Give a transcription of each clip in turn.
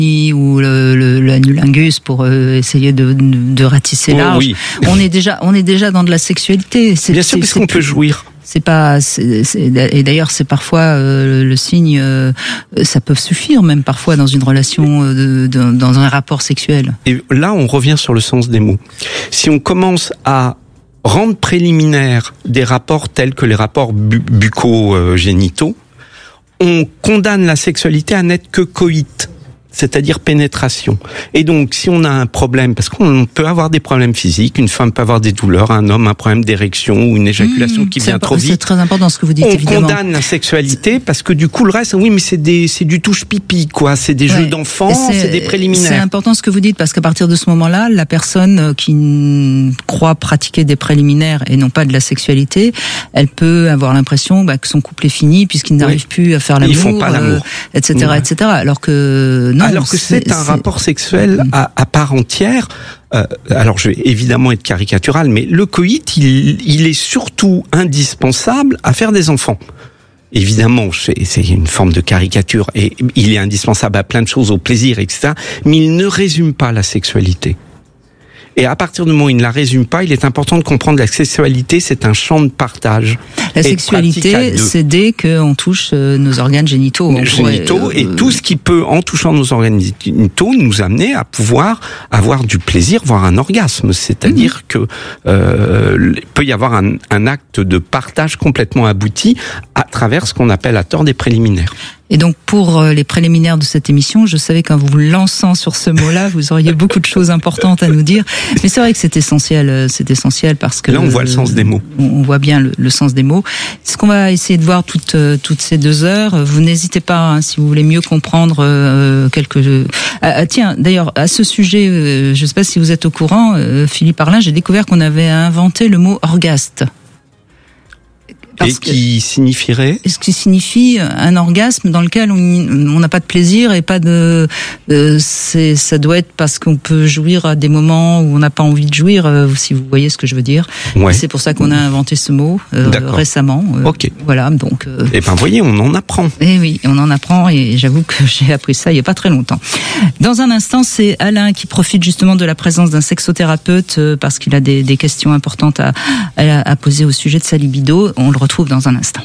ou l'anulingus pour essayer de ratisser large. Oui. On est déjà dans de la sexualité. Bien sûr, parce qu'on peut jouir. Et d'ailleurs, c'est parfois le signe. Ça peut suffire, même parfois dans une relation, dans un rapport sexuel. Et là, on revient sur le sens des mots. Si on commence à rendre préliminaires des rapports tels que les rapports bucco-génitaux, on condamne la sexualité à n'être que coït, c'est-à-dire pénétration. Et donc, si on a un problème, parce qu'on peut avoir des problèmes physiques, une femme peut avoir des douleurs, un homme un problème d'érection ou une éjaculation qui vient trop vite. C'est très important ce que vous dites, évidemment. On condamne la sexualité parce que du coup, le reste, oui, mais c'est du touche-pipi, quoi. C'est des jeux d'enfants, c'est des préliminaires. C'est important ce que vous dites parce qu'à partir de ce moment-là, la personne qui croit pratiquer des préliminaires et non pas de la sexualité, elle peut avoir l'impression que son couple est fini puisqu'ils n'arrivent plus à faire l'amour, ils font pas l'amour, etc., etc. Alors que non, alors que c'est un rapport sexuel à part entière. Alors je vais évidemment être caricatural, mais le coït, il est surtout indispensable à faire des enfants. Évidemment, c'est une forme de caricature et il est indispensable à plein de choses, au plaisir, etc. Mais il ne résume pas la sexualité. Et à partir du moment où il ne la résume pas, il est important de comprendre que la sexualité, c'est un champ de partage. La sexualité, c'est dès qu'on touche nos organes génitaux. Et tout ce qui peut, en touchant nos organes génitaux, nous amener à pouvoir avoir du plaisir, voire un orgasme. C'est-à-dire que peut y avoir un acte de partage complètement abouti à travers ce qu'on appelle à tort des préliminaires. Et donc, pour les préliminaires de cette émission, je savais qu'en vous lançant sur ce mot-là, vous auriez beaucoup de choses importantes à nous dire. Mais c'est vrai que c'est essentiel parce que... Là, on voit le sens des mots. On voit bien le sens des mots. Ce qu'on va essayer de voir toutes ces 2 heures. Vous n'hésitez pas, si vous voulez mieux comprendre tiens, d'ailleurs, à ce sujet, je ne sais pas si vous êtes au courant, Philippe Arlin, j'ai découvert qu'on avait inventé le mot orgaste. Et qui signifierait ? Ce qui signifie un orgasme dans lequel on n'a pas de plaisir et pas de... ça doit être parce qu'on peut jouir à des moments où on n'a pas envie de jouir, si vous voyez ce que je veux dire. Ouais. C'est pour ça qu'on a inventé ce mot récemment. Ok. Voilà, donc... Eh ben, voyez, on en apprend. Eh oui, on en apprend et j'avoue que j'ai appris ça il n'y a pas très longtemps. Dans un instant, c'est Alain qui profite justement de la présence d'un sexothérapeute parce qu'il a des questions importantes à poser au sujet de sa libido. On le retrouve dans un instant.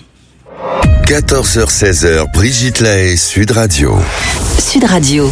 14h-16h, Brigitte Lahaie, Sud Radio. Sud Radio.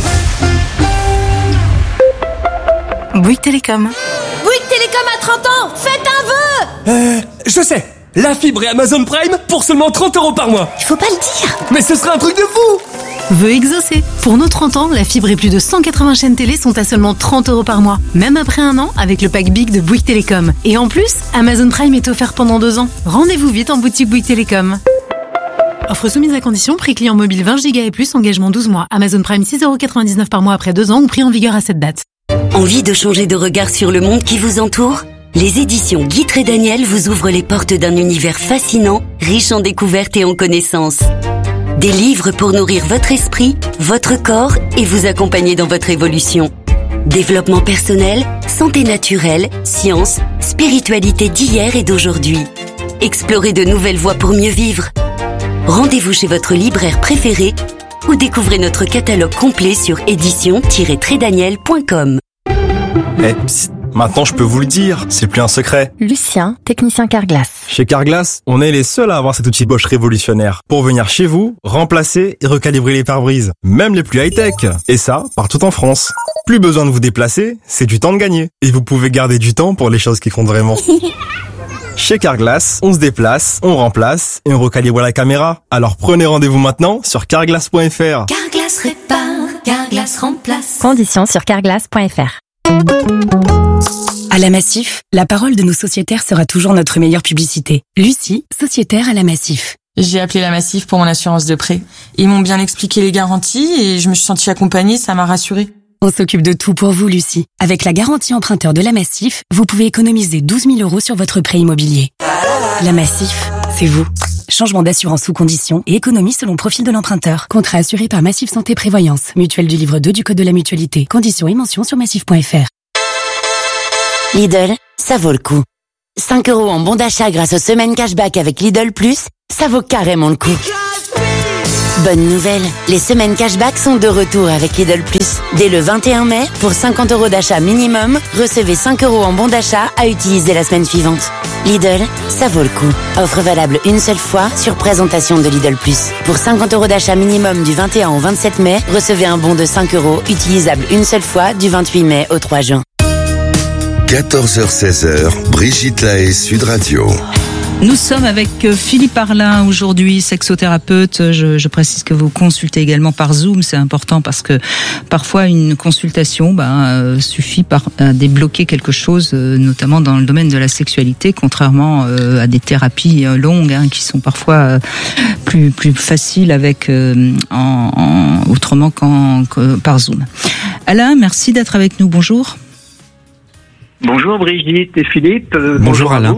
Bouygues Télécom. Bouygues Télécom a 30 ans, faites un vœu. Je sais, la fibre et Amazon Prime pour seulement 30 € par mois. Il faut pas le dire. Mais ce serait un truc de fou. Vœu exaucé. Pour nos 30 ans, la fibre et plus de 180 chaînes télé sont à seulement 30 € par mois. Même après 1 an, avec le pack Big de Bouygues Télécom. Et en plus, Amazon Prime est offert pendant 2 ans. Rendez-vous vite en boutique Bouygues Télécom. Offre soumise à condition, prix client mobile 20 Go et plus, engagement 12 mois. Amazon Prime 6,99 € par mois après 2 ans ou prix en vigueur à cette date. Envie de changer de regard sur le monde qui vous entoure ? Les éditions Guy Trédaniel vous ouvrent les portes d'un univers fascinant, riche en découvertes et en connaissances. Des livres pour nourrir votre esprit, votre corps et vous accompagner dans votre évolution. Développement personnel, santé naturelle, science, spiritualité d'hier et d'aujourd'hui. Explorez de nouvelles voies pour mieux vivre. Rendez-vous chez votre libraire préféré ou découvrez notre catalogue complet sur édition-trédaniel.com. Psst, maintenant je peux vous le dire, c'est plus un secret. Lucien, technicien Carglass. Chez Carglass, on est les seuls à avoir cet outil Bosch révolutionnaire pour venir chez vous, remplacer et recalibrer les pare-brises, même les plus high-tech. Et ça, partout en France. Plus besoin de vous déplacer, c'est du temps de gagner. Et vous pouvez garder du temps pour les choses qui comptent vraiment. Chez Carglass, on se déplace, on remplace et on recalibre la caméra. Alors prenez rendez-vous maintenant sur carglass.fr. Carglass répare, Carglass remplace. Conditions sur carglass.fr. À la Massif, la parole de nos sociétaires sera toujours notre meilleure publicité. Lucie, sociétaire à la Massif. J'ai appelé la Massif pour mon assurance de prêt. Ils m'ont bien expliqué les garanties et je me suis sentie accompagnée, ça m'a rassurée. On s'occupe de tout pour vous, Lucie. Avec la garantie emprunteur de la Massif, vous pouvez économiser 12 000 € sur votre prêt immobilier. La Massif, c'est vous. Changement d'assurance sous conditions et économie selon profil de l'emprunteur. Contrat assuré par Massif Santé Prévoyance. Mutuelle du livre 2 du Code de la Mutualité. Conditions et mentions sur massif.fr. Lidl, ça vaut le coup. 5 € en bon d'achat grâce aux semaines cashback avec Lidl Plus, ça vaut carrément le coup. Bonne nouvelle, les semaines cashback sont de retour avec Lidl Plus. Dès le 21 mai, pour 50 € d'achat minimum, recevez 5 € en bon d'achat à utiliser la semaine suivante. Lidl, ça vaut le coup. Offre valable une seule fois sur présentation de Lidl Plus. Pour 50 € d'achat minimum du 21 au 27 mai, recevez un bon de 5 € utilisable une seule fois du 28 mai au 3 juin. 14h-16h, Brigitte Lahaie, Sud Radio. Nous sommes avec Philippe Arlin aujourd'hui, sexothérapeute. Je précise que vous consultez également par Zoom, c'est important parce que parfois une consultation suffit à débloquer quelque chose, notamment dans le domaine de la sexualité, contrairement à des thérapies longues qui sont parfois plus faciles avec autrement que par Zoom. Alain, merci d'être avec nous. Bonjour. Bonjour Brigitte et Philippe. Bonjour Alain.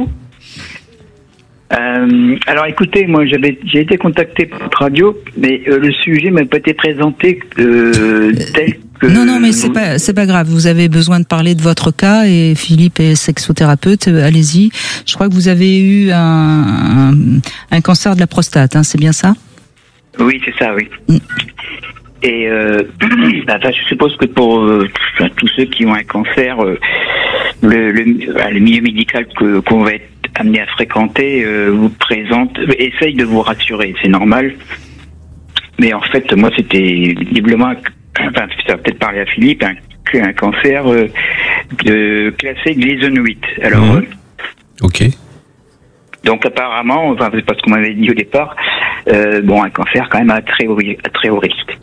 Alors écoutez, moi j'ai été contacté par votre radio, mais le sujet m'a pas été présenté tel que... Non, mais c'est pas grave. Vous avez besoin de parler de votre cas et Philippe est sexothérapeute. Allez-y. Je crois que vous avez eu un cancer de la prostate, c'est bien ça ? Oui, c'est ça, oui. Et je suppose que pour tous ceux qui ont un cancer, le milieu médical qu'on va être amené à fréquenter vous présente, essaye de vous rassurer, c'est normal. Mais en fait, moi, c'était visiblement, ça va peut-être parler à Philippe, un cancer classé Gleason 8. Alors, ok. Donc apparemment, c'est pas ce qu'on m'avait dit au départ, un cancer quand même à très haut risque.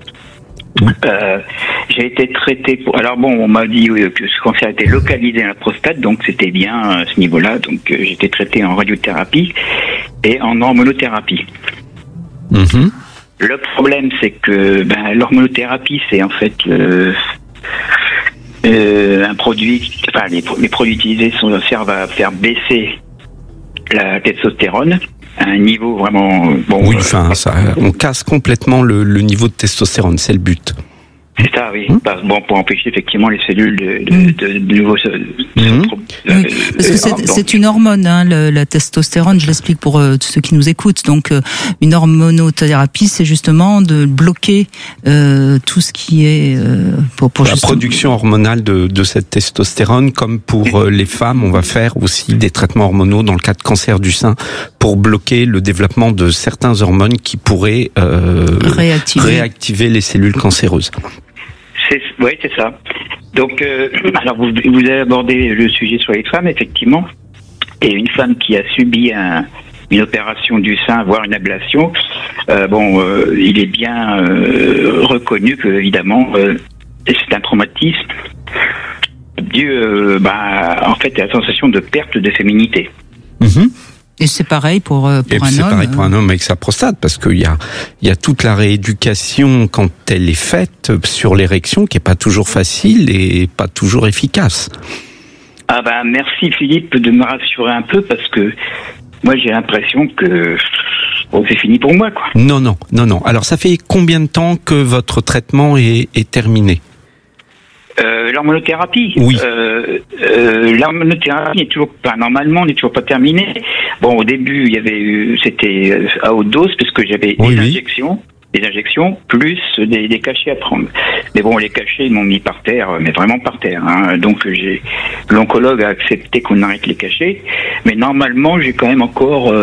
J'ai été traité on m'a dit que ce cancer était localisé à la prostate, donc c'était bien à ce niveau-là. Donc j'ai été traité en radiothérapie et en hormonothérapie. Le problème, c'est que l'hormonothérapie, c'est en fait un produit. Enfin, les produits utilisés servent à faire baisser la testostérone à un niveau vraiment on casse complètement le niveau de testostérone, c'est le but. C'est ça, oui. Pour empêcher effectivement les cellules de nouveau. Oui, parce que c'est une hormone, la testostérone. Je l'explique pour tous ceux qui nous écoutent. Donc, une hormonothérapie, c'est justement de bloquer tout ce qui est pour la production hormonale de cette testostérone. Comme pour les femmes, on va faire aussi des traitements hormonaux dans le cas de cancer du sein pour bloquer le développement de certains hormones qui pourraient réactiver les cellules cancéreuses. Oui, c'est ça. Donc, alors vous avez abordé le sujet sur les femmes, effectivement. Et une femme qui a subi une opération du sein, voire une ablation, il est bien reconnu que, évidemment, c'est un traumatisme dû, en fait, à la sensation de perte de féminité. Et c'est pareil pour un homme. C'est pareil pour un homme avec sa prostate, parce qu'il y a toute la rééducation quand elle est faite sur l'érection qui est pas toujours facile et pas toujours efficace. Merci Philippe de me rassurer un peu, parce que moi j'ai l'impression que c'est fini pour moi, quoi. Non. Alors ça fait combien de temps que votre traitement est terminé ? L'hormonothérapie. Oui. L'hormonothérapie n'est toujours pas, normalement, n'est toujours pas terminée. Bon, au début, c'était à haute dose, parce que j'avais des injections, plus des cachets à prendre. Mais bon, les cachets, ils m'ont mis par terre, mais vraiment par terre. Donc, l'oncologue a accepté qu'on arrête les cachets. Mais normalement, j'ai quand même encore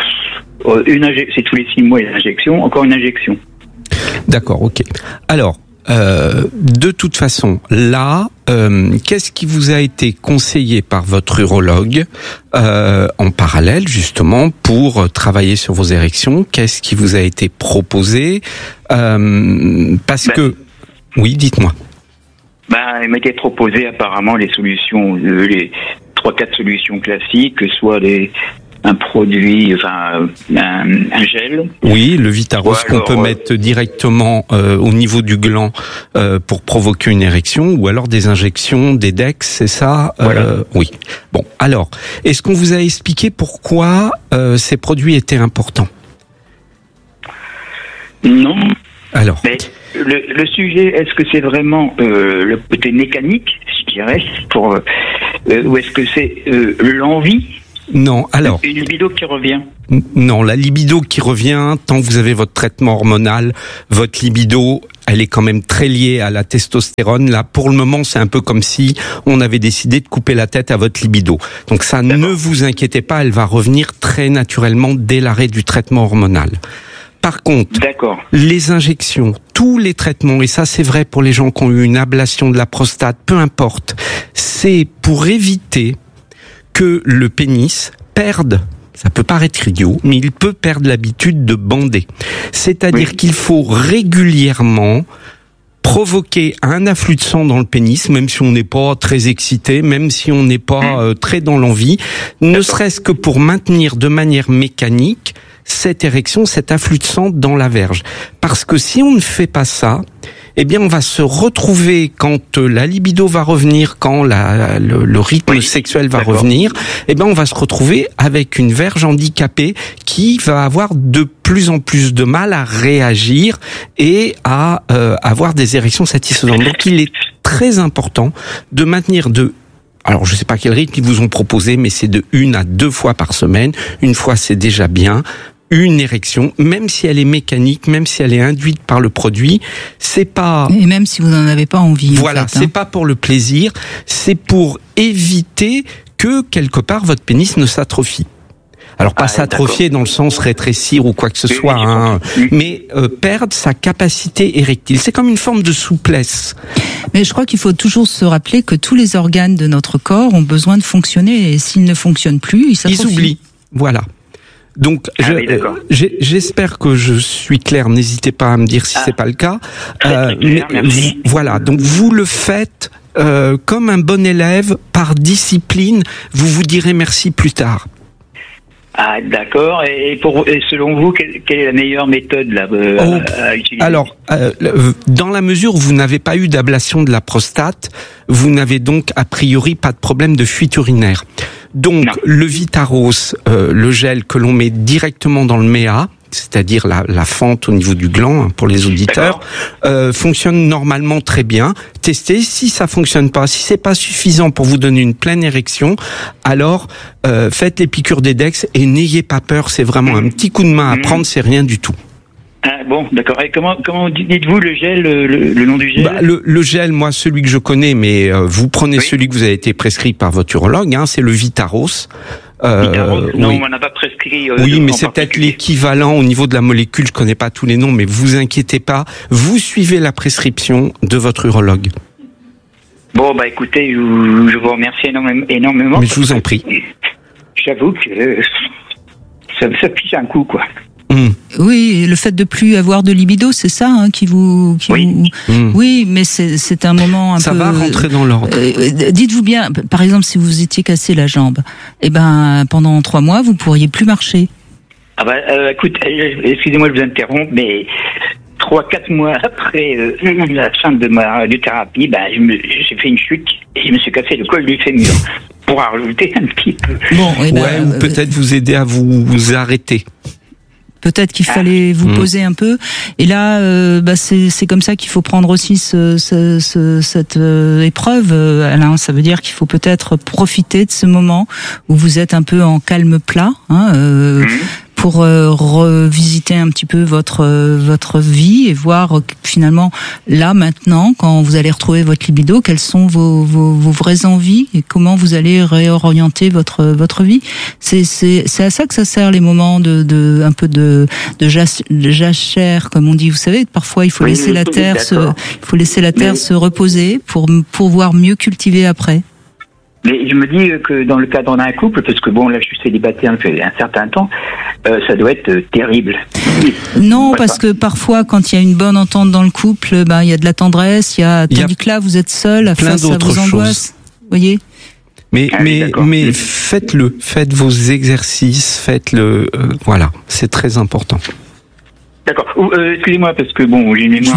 c'est tous les 6 mois une injection, encore une injection. D'accord, ok. Alors, de toute façon, là, qu'est-ce qui vous a été conseillé par votre urologue en parallèle, justement, pour travailler sur vos érections ? Qu'est-ce qui vous a été proposé ? Oui, dites-moi. Il m'a été proposé apparemment les solutions, les 3-4 solutions classiques, que soit un produit, un gel. Oui, le Vitaros qu'on peut mettre directement au niveau du gland pour provoquer une érection, ou alors des injections, des Dex, c'est ça ? Oui. Bon, alors, est-ce qu'on vous a expliqué pourquoi ces produits étaient importants ? Non. Alors. Mais le sujet, est-ce que c'est vraiment le côté mécanique, je dirais, ou est-ce que c'est l'envie ? Non, alors. Une libido qui revient. Non, la libido qui revient, tant que vous avez votre traitement hormonal, votre libido, elle est quand même très liée à la testostérone. Là, pour le moment, c'est un peu comme si on avait décidé de couper la tête à votre libido. Donc ça, ne vous inquiétez pas, elle va revenir très naturellement dès l'arrêt du traitement hormonal. Par contre, les injections, tous les traitements, et ça c'est vrai pour les gens qui ont eu une ablation de la prostate, peu importe, c'est pour éviter que le pénis perde, ça peut paraître idiot, mais il peut perdre l'habitude de bander. C'est-à-dire qu'il faut régulièrement provoquer un afflux de sang dans le pénis, même si on n'est pas très excité, même si on n'est pas très dans l'envie, ne serait-ce que pour maintenir de manière mécanique cette érection, cet afflux de sang dans la verge. Parce que si on ne fait pas ça, eh bien, on va se retrouver quand la libido va revenir, quand le rythme sexuel va revenir, eh bien, on va se retrouver avec une verge handicapée qui va avoir de plus en plus de mal à réagir et à avoir des érections satisfaisantes. Donc, il est très important de maintenir alors, je sais pas quel rythme ils vous ont proposé, mais c'est de 1 à 2 fois par semaine. Une fois, c'est déjà bien. Une érection, même si elle est mécanique, même si elle est induite par le produit, c'est pas... Et même si vous n'en avez pas envie. Voilà, c'est pas pour le plaisir, c'est pour éviter que, quelque part, votre pénis ne s'atrophie. Alors, pas s'atrophier dans le sens rétrécir ou quoi que ce soit, hein, mais perdre sa capacité érectile. C'est comme une forme de souplesse. Mais je crois qu'il faut toujours se rappeler que tous les organes de notre corps ont besoin de fonctionner, et s'ils ne fonctionnent plus, ils s'atrophient. Ils oublient, voilà. Donc, j'espère que je suis clair. N'hésitez pas à me dire si c'est pas le cas. Voilà. Donc, vous le faites comme un bon élève, par discipline. Vous vous direz merci plus tard. Ah, d'accord. Et selon vous, quelle est la meilleure méthode là, à utiliser? Alors, dans la mesure où vous n'avez pas eu d'ablation de la prostate, vous n'avez donc a priori pas de problème de fuite urinaire. Donc, le Vitaros, le gel que l'on met directement dans le méa, c'est-à-dire la fente au niveau du gland, hein, pour les auditeurs, fonctionne normalement très bien. Testez. Si ça fonctionne pas, si c'est pas suffisant pour vous donner une pleine érection, alors faites les piqûres d'Edex et n'ayez pas peur. C'est vraiment un petit coup de main à prendre, c'est rien du tout. Ah bon, d'accord. Et comment dites-vous le gel, le nom du gel? Le gel, moi, celui que je connais, mais vous prenez celui que vous avez été prescrit par votre urologue, hein, c'est le Vitaros. Non, on m'en a pas prescrit. Oui, mais c'est peut-être l'équivalent au niveau de la molécule. Je connais pas tous les noms, mais vous inquiétez pas. Vous suivez la prescription de votre urologue. Bon, bah écoutez, je vous remercie énormément. Mais je vous en prie. J'avoue que ça piche un coup, quoi. Oui, le fait de plus avoir de libido, c'est ça, hein, Oui, mais c'est un moment un ça peu. Ça va rentrer dans l'ordre. Dites-vous bien, par exemple, si vous étiez cassé la jambe, eh ben pendant 3 mois, vous pourriez plus marcher. Ah bah écoute, excusez-moi de vous interrompre, mais 3-4 mois après la fin de ma radiothérapie, j'ai fait une chute et je me suis cassé le col du fémur. Pour rajouter un petit peu. Bon, ou peut-être vous aider à vous arrêter. Peut-être qu'il fallait vous poser un peu. Et là, c'est comme ça qu'il faut prendre aussi cette épreuve, Alain. Ça veut dire qu'il faut peut-être profiter de ce moment où vous êtes un peu en calme plat, hein, pour revisiter un petit peu votre vie et voir finalement là maintenant, quand vous allez retrouver votre libido, quelles sont vos vraies envies et comment vous allez réorienter votre vie. C'est à ça que ça sert, les moments de un peu de jachère, comme on dit. Vous savez, parfois il faut laisser la terre se reposer pour pouvoir mieux cultiver après. Mais je me dis que dans le cadre d'un couple, parce que bon, là je suis célibataire depuis un certain temps, ça doit être terrible. Non, parce que parfois, quand il y a une bonne entente dans le couple, il y a de la tendresse, tandis que là, vous êtes seul, face à vos angoisses. Vous voyez? Mais faites-le, faites vos exercices, faites-le, voilà, c'est très important. D'accord. Excusez-moi, parce que bon, j'ai une mémoire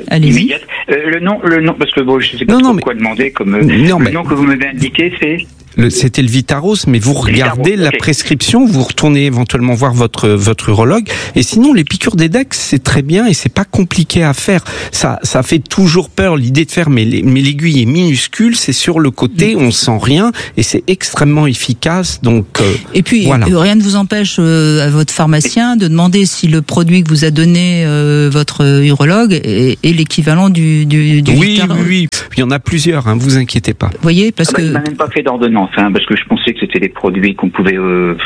immédiate. Le nom, parce que bon, je sais pas quoi demander comme le nom que vous m'avez indiqué, c'est C'était le Vitaros, mais vous regardez la prescription, vous retournez éventuellement voir votre urologue. Et sinon, les piqûres d'Edex, c'est très bien et c'est pas compliqué à faire. Ça fait toujours peur l'idée de faire, mais l'aiguille est minuscule, c'est sur le côté, on sent rien et c'est extrêmement efficace. Donc et puis voilà. Rien ne vous empêche à votre pharmacien de demander si le produit que vous a donné votre urologue est l'équivalent du Vitaros. Oui, il y en a plusieurs, hein, vous inquiétez pas. Vous voyez, parce que il m'a même pas fait d'ordonnance, hein, parce que je pensais que c'était des produits qu'on pouvait. Non.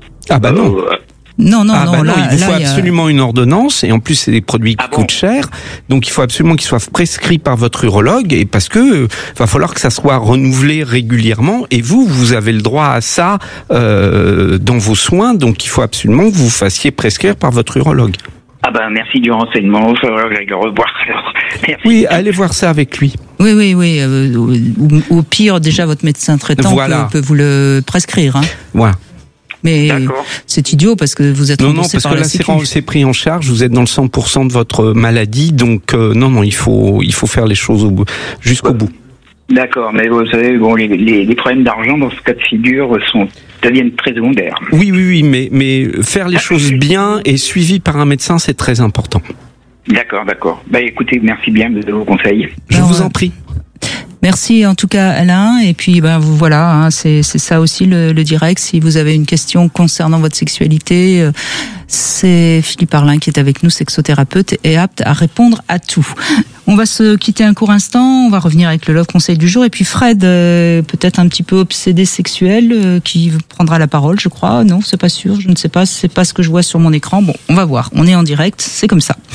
Non, il faut absolument une ordonnance et en plus c'est des produits qui coûtent cher, donc il faut absolument qu'ils soient prescrits par votre urologue et parce que va falloir que ça soit renouvelé régulièrement et vous avez le droit à ça dans vos soins, donc il faut absolument que vous fassiez prescrire par votre urologue. Merci du renseignement, il va falloir que j'aille le revoir alors. Merci. Oui, allez voir ça avec lui. Oui. Au pire, déjà votre médecin traitant peut vous le prescrire. Hein. Voilà. Mais c'est idiot parce que vous êtes remboursé par la Sécu. C'est pris en charge, vous êtes dans le 100% de votre maladie, donc il faut faire les choses jusqu'au bout. D'accord, mais vous savez, les problèmes d'argent dans ce cas de figure deviennent très secondaires. Oui, mais faire les choses bien et suivi par un médecin, c'est très important. D'accord. Écoutez, merci bien de vos conseils. Je vous en prie. Merci en tout cas Alain, et puis voilà, hein, c'est ça aussi le direct. Si vous avez une question concernant votre sexualité, c'est Philippe Arlin qui est avec nous, sexothérapeute, et apte à répondre à tout. On va se quitter un court instant, on va revenir avec le Love Conseil du jour, et puis Fred, peut-être un petit peu obsédé sexuel, qui prendra la parole, je crois. Non, c'est pas sûr, je ne sais pas, c'est pas ce que je vois sur mon écran. Bon, on va voir, on est en direct, c'est comme ça.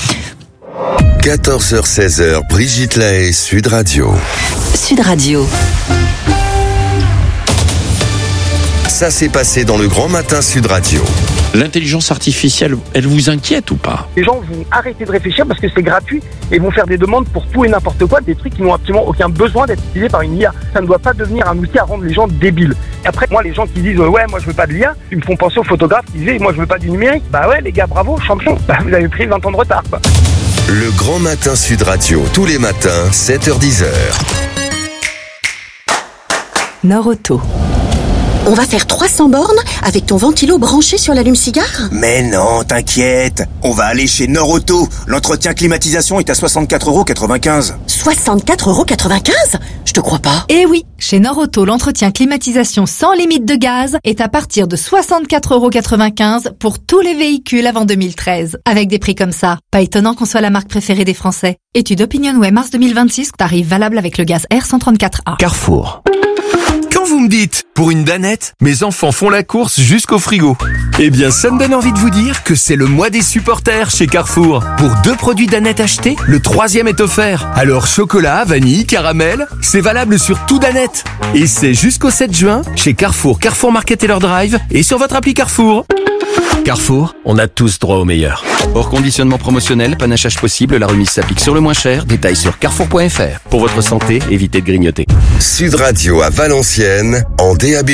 14h-16h, Brigitte Lahaie, Sud Radio. Sud Radio. Ça s'est passé dans le Grand Matin Sud Radio. L'intelligence artificielle, elle vous inquiète ou pas? Les gens vont arrêter de réfléchir parce que c'est gratuit et vont faire des demandes pour tout et n'importe quoi, des trucs qui n'ont absolument aucun besoin d'être utilisés par une IA. Ça ne doit pas devenir un outil à rendre les gens débiles. Et après, moi, les gens qui disent ouais, moi je veux pas de l'IA, ils me font penser aux photographes qui disaient moi je veux pas du numérique. Bah ouais, les gars, bravo, champion. Vous avez pris 20 ans de retard, quoi. Le Grand Matin Sud Radio, tous les matins, 7h-10h. Norauto. On va faire 300 bornes avec ton ventilo branché sur l'allume-cigare ? Mais non, t'inquiète. On va aller chez Norauto. L'entretien climatisation est à 64,95 €. 64,95 €? Je te crois pas. Eh oui, chez Norauto, l'entretien climatisation sans limite de gaz est à partir de 64,95 € pour tous les véhicules avant 2013. Avec des prix comme ça, pas étonnant qu'on soit la marque préférée des Français. Étude OpinionWay mars 2026, tarif valable avec le gaz R134A. Carrefour. Quand vous me dites, pour une danette, mes enfants font la course jusqu'au frigo. Eh bien, ça me donne envie de vous dire que c'est le mois des supporters chez Carrefour. Pour 2 produits danette achetés, le 3e est offert. Alors, chocolat, vanille, caramel, c'est valable sur tout danette. Et c'est jusqu'au 7 juin, chez Carrefour, Carrefour Market et leur Drive, et sur votre appli Carrefour. Carrefour, on a tous droit au meilleur. Hors conditionnement promotionnel, panachage possible, la remise s'applique sur le moins cher. Détails sur carrefour.fr. Pour votre santé, évitez de grignoter. Sud Radio à Valenciennes, en DAB+.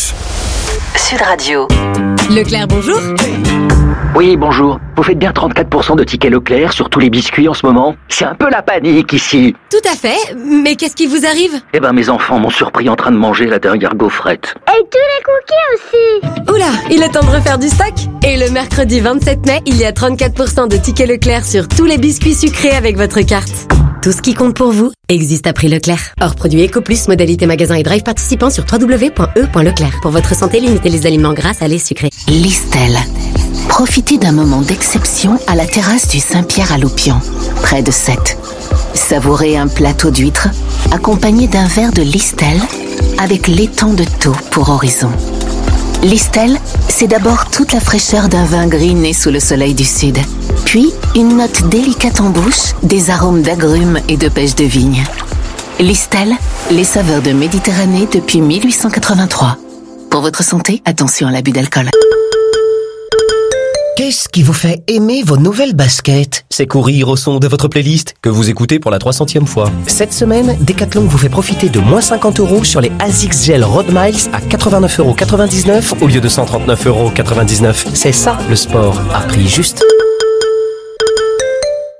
Sud Radio. Leclerc, bonjour. Oui, bonjour. Vous faites bien 34% de tickets Leclerc sur tous les biscuits en ce moment? C'est un peu la panique ici. Tout à fait, mais qu'est-ce qui vous arrive? Eh ben, mes enfants m'ont surpris en train de manger la dernière gaufrette. Et tous les cookies aussi. Oula, il est temps de refaire du stock. Et le mercredi 27 mai, il y a 34% de tickets Leclerc sur tous les biscuits sucrés avec votre carte. Tout ce qui compte pour vous existe à prix Leclerc. Hors produit EcoPlus, modalité magasin et drive participant sur www.e.leclerc. Pour votre santé, limitez les aliments gras, salés, sucrés. Listel. Profitez d'un moment d'exception à la terrasse du Saint-Pierre à Loupian, près de Sète. Savourez un plateau d'huîtres accompagné d'un verre de Listel avec l'étang de Thau pour horizon. Listel, c'est d'abord toute la fraîcheur d'un vin gris né sous le soleil du sud. Puis, une note délicate en bouche, des arômes d'agrumes et de pêche de vigne. Listel, les saveurs de Méditerranée depuis 1883. Pour votre santé, attention à l'abus d'alcool. Qu'est-ce qui vous fait aimer vos nouvelles baskets? C'est courir au son de votre playlist que vous écoutez pour la 300e fois. Cette semaine, Decathlon vous fait profiter de moins 50 € sur les ASICS Gel Road Miles à 89,99 € au lieu de 139,99 €. C'est ça le sport à prix juste. Ah, mais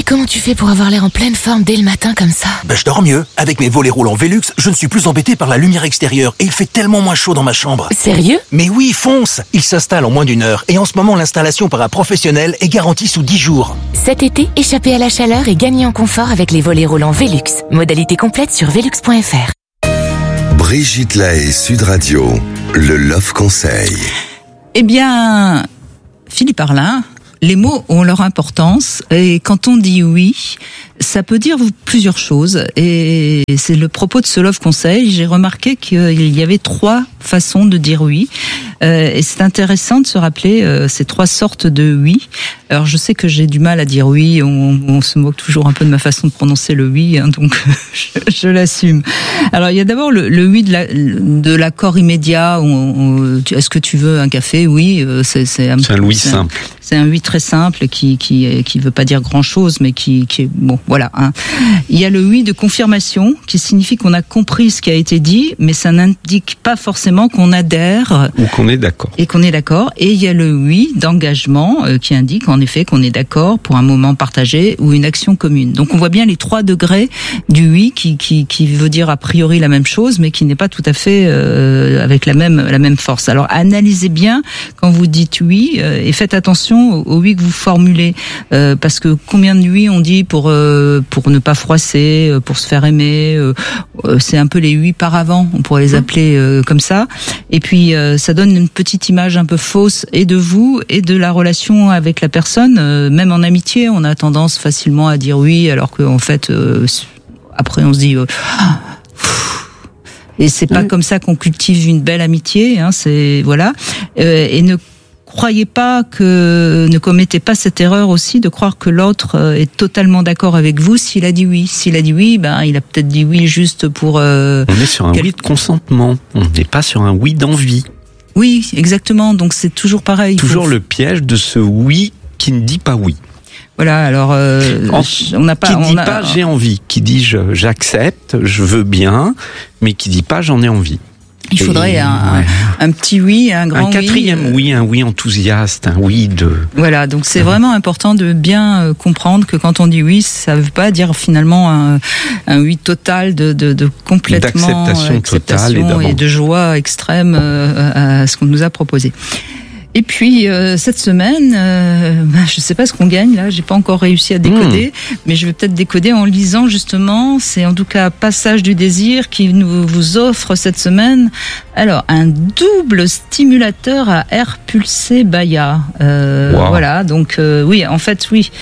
comment tu fais pour avoir l'air en pleine forme dès le matin comme ça? Je dors mieux. Avec mes volets roulants Velux, je ne suis plus embêté par la lumière extérieure et il fait tellement moins chaud dans ma chambre. Sérieux? Mais oui, fonce! Il s'installe en moins d'1 heure et en ce moment l'installation par un professionnel est garantie sous 10 jours. Cet été, échappez à la chaleur et gagnez en confort avec les volets roulants Velux. Modalité complète sur velux.fr. Brigitte Lahaie, Sud Radio, le Love Conseil. Eh bien, Philippe Arlin, les mots ont leur importance et quand on dit oui, ça peut dire plusieurs choses et c'est le propos de ce Love Conseil. J'ai remarqué qu'il y avait 3 façons de dire oui et c'est intéressant de se rappeler ces 3 sortes de oui. Alors je sais que j'ai du mal à dire oui, on se moque toujours un peu de ma façon de prononcer le oui, hein, donc je l'assume. Alors il y a d'abord le oui de l'accord immédiat. Est-ce que tu veux un café? Oui, c'est un oui simple. C'est un oui très simple qui veut pas dire grand chose, mais qui est bon. Voilà. Hein. Il y a le oui de confirmation qui signifie qu'on a compris ce qui a été dit, mais ça n'indique pas forcément qu'on adhère ou qu'on est d'accord. Et qu'on est d'accord. Et il y a le oui d'engagement qui indique en effet qu'on est d'accord pour un moment partagé ou une action commune. Donc on voit bien les 3 degrés du oui qui veut dire a priori la même chose, mais qui n'est pas tout à fait avec la même force. Alors analysez bien quand vous dites oui et faites attention au oui que vous formulez parce que combien de oui on dit pour ne pas froisser, pour se faire aimer, c'est un peu les oui par avant, on pourrait les appeler comme ça. Et puis ça donne une petite image un peu fausse et de vous et de la relation avec la personne. Même en amitié, on a tendance facilement à dire oui, alors qu'en fait, après on se dit et c'est pas comme ça qu'on cultive une belle amitié. Hein, c'est voilà. Et ne commettez pas cette erreur aussi de croire que l'autre est totalement d'accord avec vous s'il a dit oui. S'il a dit oui, il a peut-être dit oui juste pour... On est sur un oui de consentement, on n'est pas sur un oui d'envie. Oui, exactement, donc c'est toujours pareil. Toujours le piège de ce oui qui ne dit pas oui. Voilà, alors on n'a pas... Qui dit pas j'ai envie, qui dit j'accepte, je veux bien, mais qui dit pas j'en ai envie. Il faudrait un petit oui, un grand oui. Un quatrième oui, un oui enthousiaste, un oui de... Voilà, donc c'est vraiment important de bien comprendre que quand on dit oui, ça ne veut pas dire finalement un oui total de complètement... D'acceptation totale et de joie extrême à ce qu'on nous a proposé. Et puis cette semaine, je sais pas ce qu'on gagne là, j'ai pas encore réussi à décoder, mais je vais peut-être décoder en lisant justement. C'est en tout cas Passage du désir qui vous offre cette semaine. Alors un double stimulateur à air pulsé Baya. Voilà, donc oui, en fait oui.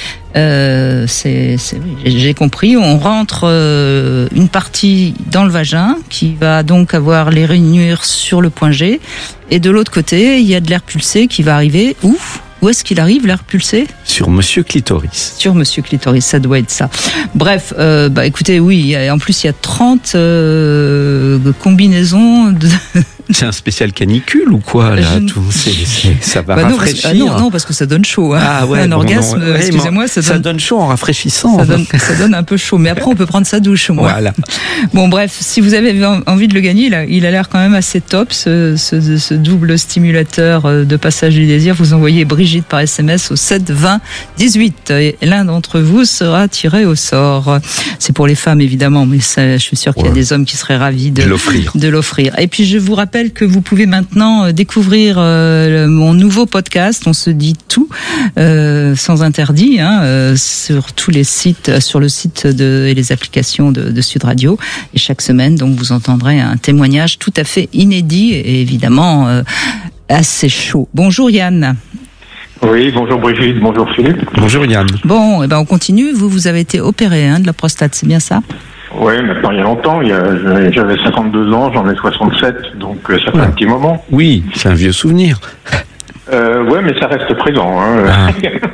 J'ai compris. On rentre une partie dans le vagin qui va donc avoir les rainures sur le point G, et de l'autre côté, il y a de l'air pulsé qui va arriver. Où est-ce qu'il arrive, l'air pulsé? Sur Monsieur Clitoris. Sur Monsieur Clitoris, ça doit être ça. Bref, écoutez, oui, en plus il y a 30 combinaisons de... C'est un spécial canicule ou quoi là ça va rafraîchir. Non, parce que ça donne chaud. Hein. Ah ouais, un orgasme, excusez-moi, ça donne chaud en rafraîchissant. Ça donne un peu chaud, mais après on peut prendre sa douche. Voilà. Bon, bref, si vous avez envie de le gagner, il a l'air quand même assez top, ce double stimulateur de Passage du désir. Vous envoyez Brigitte par SMS au 7 20 18 et l'un d'entre vous sera tiré au sort. C'est pour les femmes évidemment, mais je suis sûr qu'il y a des hommes qui seraient ravis de l'offrir. Et puis je vous rappelle que vous pouvez maintenant découvrir mon nouveau podcast, On se dit tout, sans interdit, sur tous les sites, sur le site et les applications de Sud Radio. Et chaque semaine, donc, vous entendrez un témoignage tout à fait inédit et évidemment assez chaud. Bonjour Yann. Oui, bonjour Brigitte, bonjour Philippe. Bonjour Yann. Bon, on continue. Vous avez été opéré de la prostate, c'est bien ça? Oui, maintenant il y a longtemps, j'avais 52 ans, j'en ai 67, donc ça fait un petit moment. Oui, c'est un vieux souvenir. Ouais, mais ça reste présent. Hein.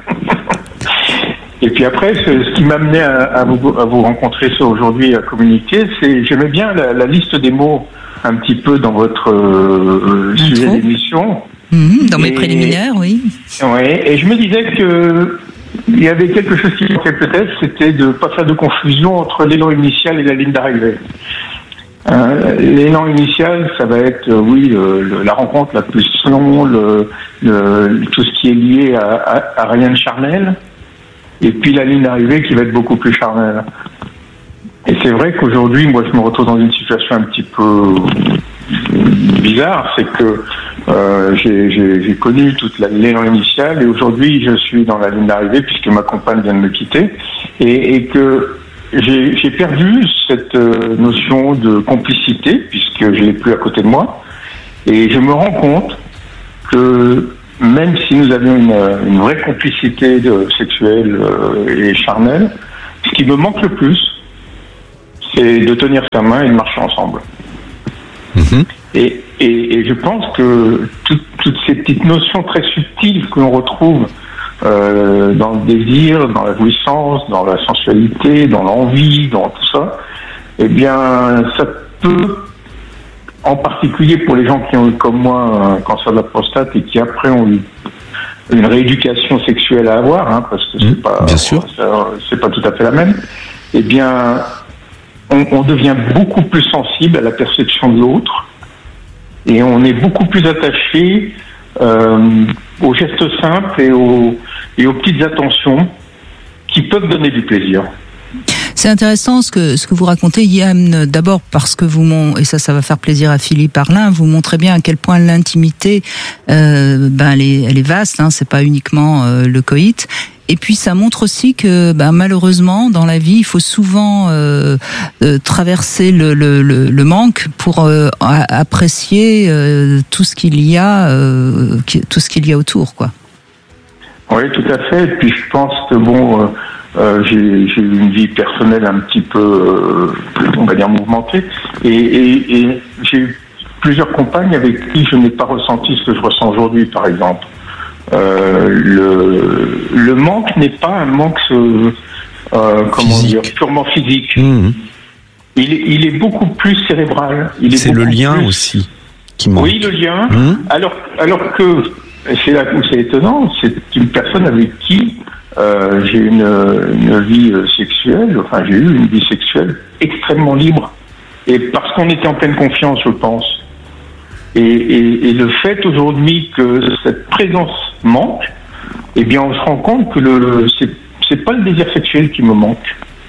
Et puis après, ce qui m'a amené à vous rencontrer ça aujourd'hui, à communiquer, c'est j'aimais bien la liste des mots un petit peu dans votre sujet d'émission. Dans mes préliminaires, oui. Oui, et je me disais que il y avait quelque chose qui manquait peut-être, c'était de ne pas faire de confusion entre l'élan initial et la ligne d'arrivée. L'élan initial, ça va être, la rencontre la plus longue, tout ce qui est lié à rien de charnel. et puis la ligne d'arrivée qui va être beaucoup plus charnelle. Et c'est vrai qu'aujourd'hui, moi, je me retrouve dans une situation un petit peu bizarre, c'est que j'ai connu toute l'élan initiale et aujourd'hui, je suis dans la ligne d'arrivée puisque ma compagne vient de me quitter et que j'ai perdu cette notion de complicité puisque je l'ai plus à côté de moi et je me rends compte que même si nous avions une vraie complicité sexuelle et charnelle, ce qui me manque le plus, c'est de tenir sa main et de marcher ensemble. Et je pense que toutes ces petites notions très subtiles que l'on retrouve dans le désir, dans la jouissance, dans la sensualité, dans l'envie, dans tout ça, eh bien, ça peut, en particulier pour les gens qui ont eu comme moi un cancer de la prostate et qui après ont eu une rééducation sexuelle à avoir, hein, parce que c'est pas, bien sûr, c'est pas tout à fait la même. Eh bien, on devient beaucoup plus sensible à la perception de l'autre et on est beaucoup plus attaché aux gestes simples et aux petites attentions qui peuvent donner du plaisir. C'est intéressant ce que vous racontez, Yann, d'abord parce que et ça va faire plaisir à Philippe Arlin, vous montrez bien à quel point l'intimité, elle est vaste, hein, c'est pas uniquement le coït. Et puis ça montre aussi que malheureusement dans la vie il faut souvent traverser le manque pour apprécier tout ce qu'il y a autour, quoi. Oui, tout à fait. Et puis je pense que j'ai eu une vie personnelle un petit peu on va dire mouvementée et j'ai eu plusieurs compagnes avec qui je n'ai pas ressenti ce que je ressens aujourd'hui, par exemple. Le manque n'est pas un manque purement physique. Il est beaucoup plus cérébral. C'est le lien aussi qui manque. Oui, le lien. Alors que c'est là où c'est étonnant, c'est une personne avec qui j'ai une vie sexuelle, enfin j'ai eu une vie sexuelle extrêmement libre. Et parce qu'on était en pleine confiance, je pense. Et le fait aujourd'hui que cette présence manque, eh bien on se rend compte que c'est pas le désir sexuel qui me manque.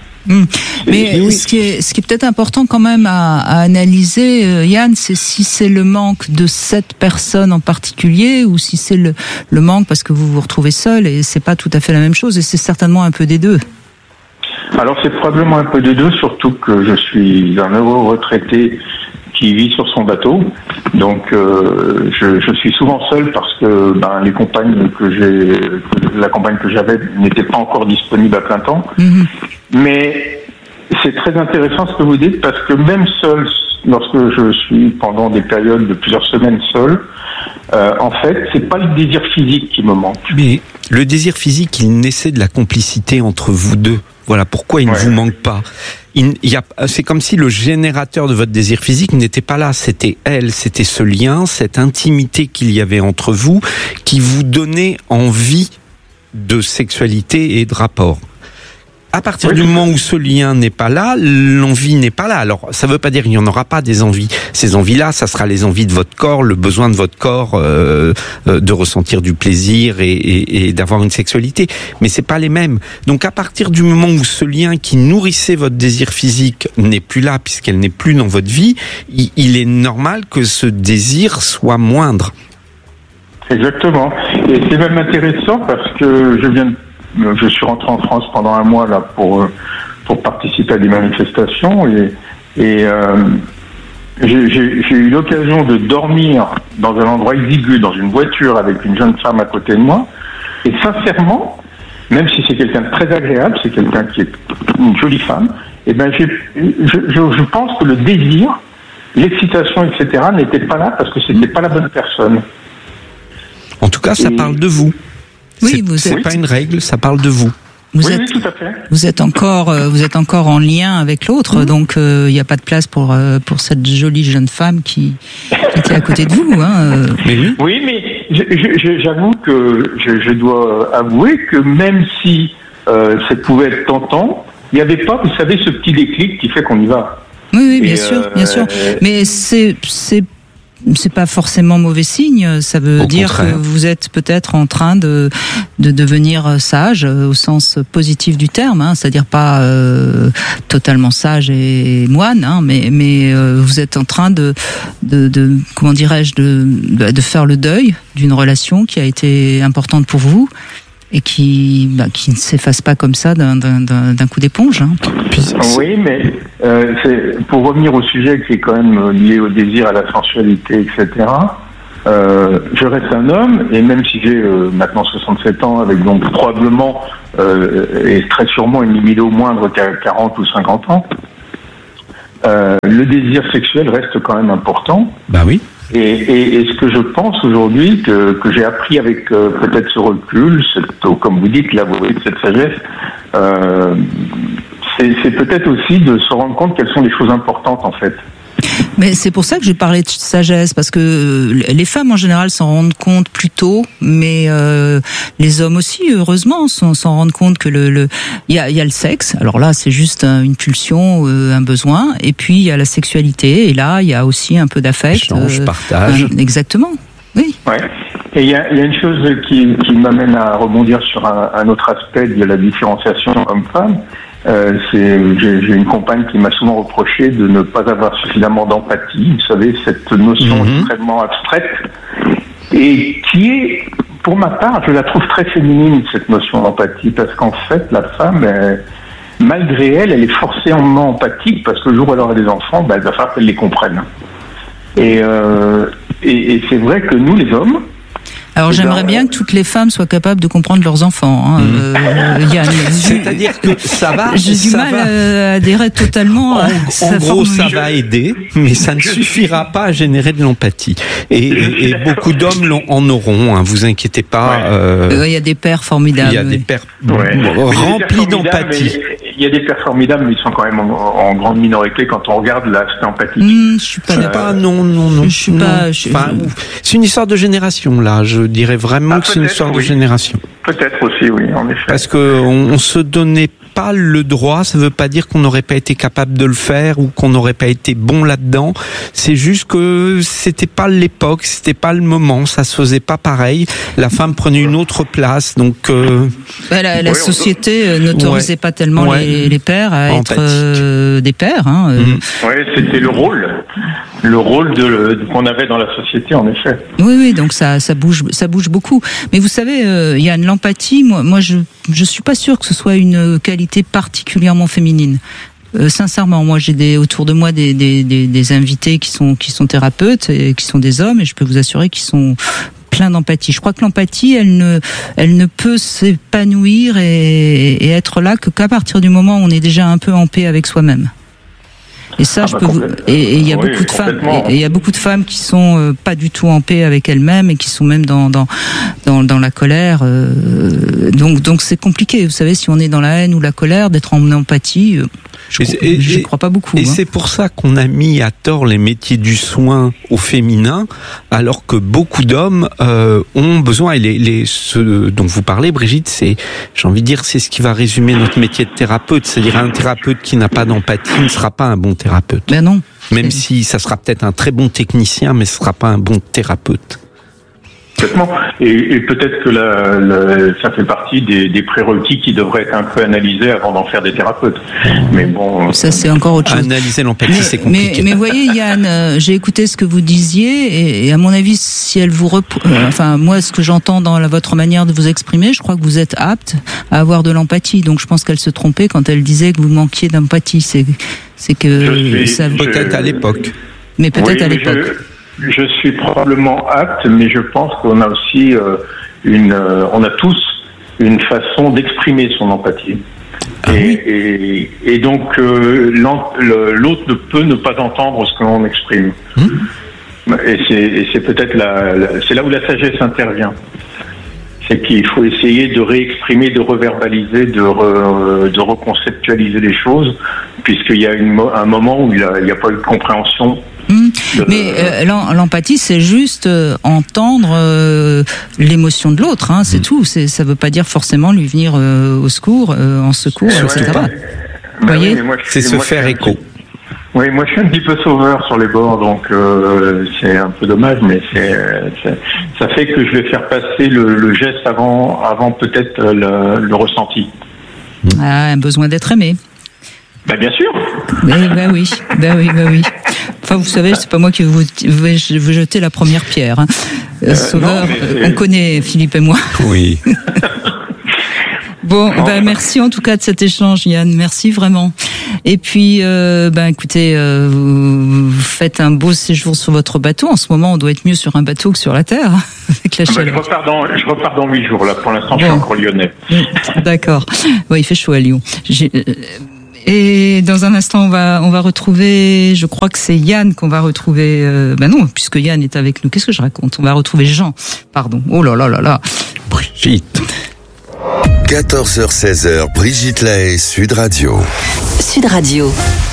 Mais ce qui est peut-être important quand même à analyser, Yann, c'est si c'est le manque de cette personne en particulier ou si c'est le manque parce que vous vous retrouvez seul, et c'est pas tout à fait la même chose, et c'est certainement un peu des deux. Alors c'est probablement un peu des deux, surtout que je suis un heureux retraité qui vit sur son bateau, donc je suis souvent seul parce que les compagnes la compagne que j'avais n'était pas encore disponible à plein temps. Mais c'est très intéressant ce que vous dites parce que même seul, lorsque je suis pendant des périodes de plusieurs semaines seul, en fait c'est pas le désir physique qui me manque. Mais le désir physique, il naissait de la complicité entre vous deux. Voilà pourquoi il ne vous manque pas. C'est comme si le générateur de votre désir physique n'était pas là. C'était elle, c'était ce lien, cette intimité qu'il y avait entre vous qui vous donnait envie de sexualité et de rapport. À partir du moment où ce lien n'est pas là, l'envie n'est pas là. Alors, ça ne veut pas dire qu'il n'y en aura pas des envies. Ces envies-là, ça sera les envies de votre corps, le besoin de votre corps de ressentir du plaisir et d'avoir une sexualité. Mais c'est pas les mêmes. Donc, à partir du moment où ce lien qui nourrissait votre désir physique n'est plus là, puisqu'elle n'est plus dans votre vie, il est normal que ce désir soit moindre. Exactement. Et c'est même intéressant parce que je suis rentré en France pendant un mois là pour participer à des manifestations et j'ai eu l'occasion de dormir dans un endroit exigu, dans une voiture avec une jeune femme à côté de moi. Et sincèrement, même si c'est quelqu'un de très agréable, c'est quelqu'un qui est une jolie femme, et je pense que le désir, l'excitation, etc. n'était pas là parce que c'était pas la bonne personne. En tout cas, ça parle de vous. Oui, c'est pas une règle, ça parle de vous. Oui, tout à fait. Vous êtes encore en lien avec l'autre, donc il n'y a pas de place pour cette jolie jeune femme qui était à côté de vous. Hein. Mais oui, mais j'avoue que je dois avouer que même si ça pouvait être tentant, il n'y avait pas, vous savez, ce petit déclic qui fait qu'on y va. Oui, bien sûr. Mais c'est c'est pas forcément mauvais signe. Ça veut dire que vous êtes peut-être en train de devenir sage au sens positif du terme, hein, c'est-à-dire pas totalement sage et moine, hein, mais vous êtes en train de comment dirais-je de faire le deuil d'une relation qui a été importante pour vous. Et qui ne s'efface pas comme ça d'un coup d'éponge. Hein. Oui, mais pour revenir au sujet qui est quand même lié au désir, à la sensualité, etc., je reste un homme, et même si j'ai maintenant 67 ans, avec donc probablement et très sûrement une libido moindre qu'à 40 ou 50 ans, le désir sexuel reste quand même important. Bah oui. Et ce que je pense aujourd'hui, que j'ai appris avec peut-être ce recul, comme vous dites, la volée de cette sagesse, c'est peut-être aussi de se rendre compte quelles sont les choses importantes en fait. Mais c'est pour ça que j'ai parlé de sagesse, parce que les femmes en général s'en rendent compte plus tôt, mais les hommes aussi, heureusement, s'en rendent compte que il y a le sexe. Alors là, c'est juste une pulsion, un besoin, et puis il y a la sexualité, et là, il y a aussi un peu d'affect. Échange, partage. Exactement. Oui. Ouais. Et il y a une chose qui m'amène à rebondir sur un autre aspect de la différenciation homme-femme. J'ai une compagne qui m'a souvent reproché de ne pas avoir suffisamment d'empathie. Vous savez, cette notion extrêmement abstraite et qui est, pour ma part, je la trouve très féminine, cette notion d'empathie, parce qu'en fait, la femme, malgré elle est forcément empathique, parce que le jour où elle aura des enfants, il va falloir qu'elle les comprenne. Et c'est vrai que nous, les hommes, alors j'aimerais bien que toutes les femmes soient capables de comprendre leurs enfants. Hein. Yann, c'est-à-dire que ça va. J'ai du mal à adhérer totalement. En gros, ça va aider, mais ça ne suffira pas à générer de l'empathie. Et beaucoup d'hommes en auront. Hein, vous inquiétez pas. Il y a des pères formidables. Il y a des pères remplis d'empathie. Il y a des pères formidables, mais ils sont quand même en grande minorité quand on regarde l'aspect empathique. Je suis pas d'accord. Non. Je suis pas. C'est une histoire de génération là. Je dirais vraiment que c'est une histoire de génération. Peut-être aussi, oui, en effet. Parce que on se donnait pas le droit, ça veut pas dire qu'on n'aurait pas été capable de le faire ou qu'on n'aurait pas été bon là-dedans. C'est juste que c'était pas l'époque, c'était pas le moment, ça se faisait pas pareil. La femme prenait une autre place, donc. La société n'autorisait pas tellement les pères à être des pères. Hein. Oui, c'était le rôle qu'on avait dans la société, en effet. Oui, donc ça bouge beaucoup. Mais vous savez, Yann, l'empathie, moi, je suis pas sûre que ce soit une qualité particulièrement féminine. Sincèrement, moi, j'ai autour de moi des invités qui sont thérapeutes et qui sont des hommes, et je peux vous assurer qu'ils sont plein d'empathie. Je crois que l'empathie, elle ne peut s'épanouir et être là qu'à partir du moment où on est déjà un peu en paix avec soi-même. Et ça, il y a beaucoup de femmes, et il y a beaucoup de femmes qui sont pas du tout en paix avec elles-mêmes et qui sont même dans la colère. Donc c'est compliqué. Vous savez, si on est dans la haine ou la colère, d'être en empathie, je crois pas beaucoup. Et c'est pour ça qu'on a mis à tort les métiers du soin au féminin, alors que beaucoup d'hommes ont besoin. Et ceux dont vous parlez, Brigitte, j'ai envie de dire, c'est ce qui va résumer notre métier de thérapeute. C'est-à-dire un thérapeute qui n'a pas d'empathie ne sera pas un bon thérapeute. Ben non. Même si ça sera peut-être un très bon technicien, mais ce sera pas un bon thérapeute. Complètement. Et peut-être que ça fait partie des prérequis qui devraient être un peu analysés avant d'en faire des thérapeutes. Mais bon. Ça, c'est encore autre chose. Analyser l'empathie, c'est compliqué. Mais voyez, Yann, j'ai écouté ce que vous disiez, et à mon avis, si elle vous moi, ce que j'entends dans votre manière de vous exprimer, je crois que vous êtes apte à avoir de l'empathie. Donc, je pense qu'elle se trompait quand elle disait que vous manquiez d'empathie. C'est que ça. Peut-être à l'époque. Mais peut-être à l'époque. Je suis probablement apte, mais je pense qu'on a aussi on a tous une façon d'exprimer son empathie. Et donc l'autre ne peut ne pas entendre ce que l'on exprime. Et c'est peut-être c'est là où la sagesse intervient. C'est qu'il faut essayer de réexprimer, de reverbaliser, de reconceptualiser les choses, puisqu'il y a un moment où il n'y a pas eu de compréhension. Mais l'empathie, c'est juste entendre l'émotion de l'autre, hein, c'est tout. Ça veut pas dire forcément lui venir au secours, en secours, etc. Vous voyez, c'est se faire écho. Oui, moi je suis un petit peu sauveur sur les bords, donc c'est un peu dommage, mais ça fait que je vais faire passer le geste avant peut-être le ressenti. Ah, un besoin d'être aimé. Bah bien sûr. Bah oui. Enfin, vous savez, c'est pas moi qui vais vous jeter la première pierre. Hein. Sauveur, on connaît Philippe et moi. Oui. Bon, merci en tout cas de cet échange, Yann. Merci vraiment. Et puis, écoutez, vous faites un beau séjour sur votre bateau. En ce moment, on doit être mieux sur un bateau que sur la terre, avec la chaleur. Je repars dans 8 jours, là. Pour l'instant, je suis encore lyonnais. D'accord. Ouais, il fait chaud à Lyon. Et dans un instant, on va retrouver, je crois que c'est Yann qu'on va retrouver. Non, puisque Yann est avec nous. Qu'est-ce que je raconte ? On va retrouver Jean. Pardon. Oh là là là là. Brigitte. 14h-16h, Brigitte Lahaie, Sud Radio. Sud Radio.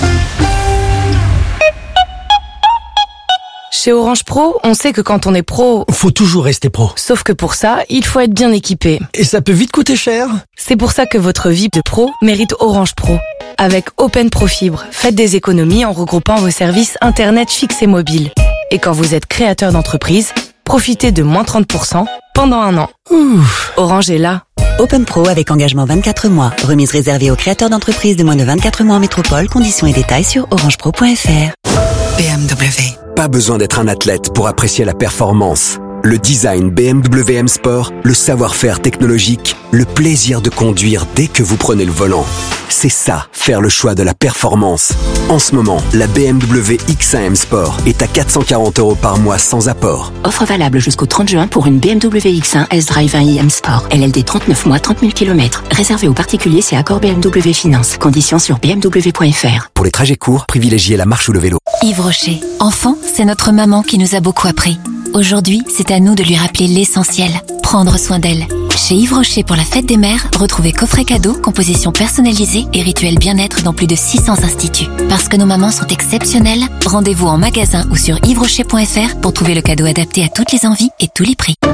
Chez Orange Pro, on sait que quand on est pro, faut toujours rester pro. Sauf que pour ça, il faut être bien équipé. Et ça peut vite coûter cher. C'est pour ça que votre vie de pro mérite Orange Pro. Avec Open Pro Fibre, faites des économies en regroupant vos services Internet fixe et mobile. Et quand vous êtes créateur d'entreprise, profitez de moins 30% pendant 1 an. Ouf. Orange est là. Open Pro avec engagement 24 mois. Remise réservée aux créateurs d'entreprises de moins de 24 mois en métropole. Conditions et détails sur orangepro.fr. BMW. Pas besoin d'être un athlète pour apprécier la performance. Le design BMW M Sport, le savoir-faire technologique, le plaisir de conduire dès que vous prenez le volant. C'est ça, faire le choix de la performance. En ce moment, la BMW X1 M Sport est à 440 € par mois sans apport. Offre valable jusqu'au 30 juin pour une BMW X1 S-Drive 1i M Sport. LLD 39 mois, 30 000 km. Réservé aux particuliers, c'est accord BMW Finance. Conditions sur bmw.fr. Pour les trajets courts, privilégiez la marche ou le vélo. Yves Rocher. Enfant, c'est notre maman qui nous a beaucoup appris. Aujourd'hui, c'est à nous de lui rappeler l'essentiel, prendre soin d'elle. Chez Yves Rocher pour la fête des mères, retrouvez coffrets cadeaux, compositions personnalisées et rituels bien-être dans plus de 600 instituts. Parce que nos mamans sont exceptionnelles, rendez-vous en magasin ou sur yvesrocher.fr pour trouver le cadeau adapté à toutes les envies et tous les prix.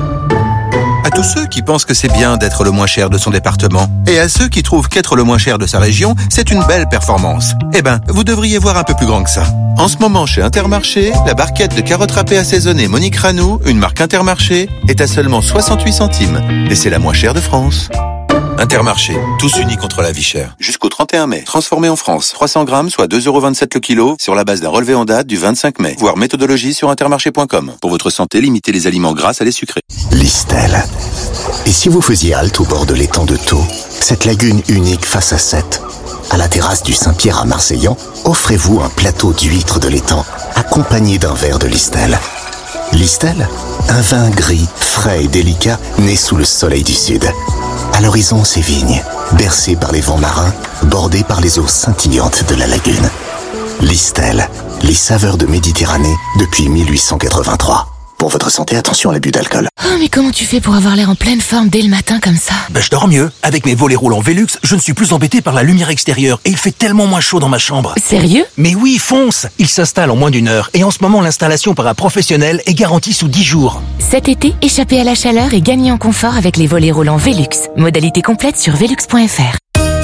À tous ceux qui pensent que c'est bien d'être le moins cher de son département, et à ceux qui trouvent qu'être le moins cher de sa région, c'est une belle performance. Eh ben, vous devriez voir un peu plus grand que ça. En ce moment, chez Intermarché, la barquette de carottes râpées assaisonnées Monique Ranou, une marque Intermarché, est à seulement 68 centimes. Et c'est la moins chère de France. Intermarché, tous unis contre la vie chère. Jusqu'au 31 mai. Transformé en France. 300 grammes, soit 2,27 € le kilo, sur la base d'un relevé en date du 25 mai. Voir méthodologie sur intermarché.com. Pour votre santé, limitez les aliments gras à les sucrés. Listel. Et si vous faisiez halte au bord de l'étang de Thau, cette lagune unique face à Sète, à la terrasse du Saint-Pierre à Marseillan, offrez-vous un plateau d'huîtres de l'étang, accompagné d'un verre de Listel. Listel, un vin gris, frais et délicat, né sous le soleil du sud. À l'horizon, ces vignes, bercées par les vents marins, bordées par les eaux scintillantes de la lagune. Listel, les saveurs de Méditerranée depuis 1883. Pour votre santé, attention à l'abus d'alcool. Oh, mais comment tu fais pour avoir l'air en pleine forme dès le matin comme ça ? Je dors mieux. Avec mes volets roulants Velux, je ne suis plus embêté par la lumière extérieure et il fait tellement moins chaud dans ma chambre. Sérieux ? Mais oui, fonce ! Il s'installe en moins d'1 heure et en ce moment, l'installation par un professionnel est garantie sous 10 jours. Cet été, échappez à la chaleur et gagnez en confort avec les volets roulants Velux. Modalité complète sur velux.fr.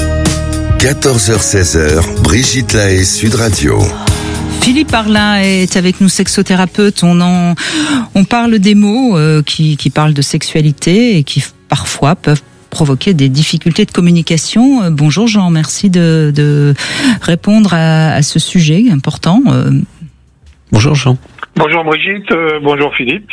14h-16h, Brigitte Lahaie, Sud Radio. Philippe Parlin est avec nous, sexothérapeute. On parle des mots qui parlent de sexualité et qui parfois peuvent provoquer des difficultés de communication. Bonjour Jean, merci de répondre à ce sujet important. Bonjour Jean. Bonjour Brigitte, bonjour Philippe.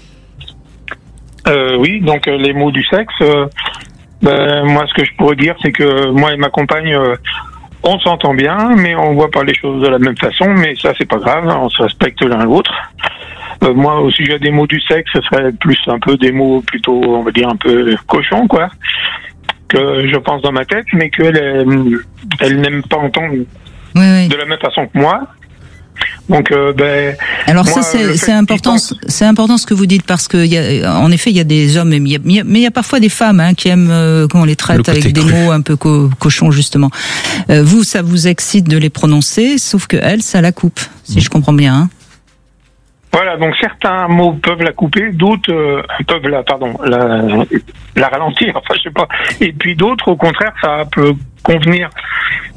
Oui, donc les mots du sexe. Moi, ce que je pourrais dire, c'est que moi et ma compagne, on s'entend bien, mais on voit pas les choses de la même façon. Mais ça, c'est pas grave, on se respecte l'un l'autre. Moi, au sujet des mots du sexe, ce serait plus un peu des mots plutôt, on va dire, un peu cochons, quoi, que je pense dans ma tête, mais qu'elle elle n'aime pas entendre de la même façon que moi. Donc, alors moi, ça c'est important, c'est important ce que vous dites parce que en effet il y a des hommes, mais il y a parfois des femmes qui aiment quand on les traite avec des mots un peu cochons justement. Vous, ça vous excite de les prononcer, sauf que elle, ça la coupe, si je comprends bien. Hein. Voilà, donc certains mots peuvent la couper, d'autres peuvent la ralentir, enfin je sais pas. Et puis d'autres, au contraire, ça peut convenir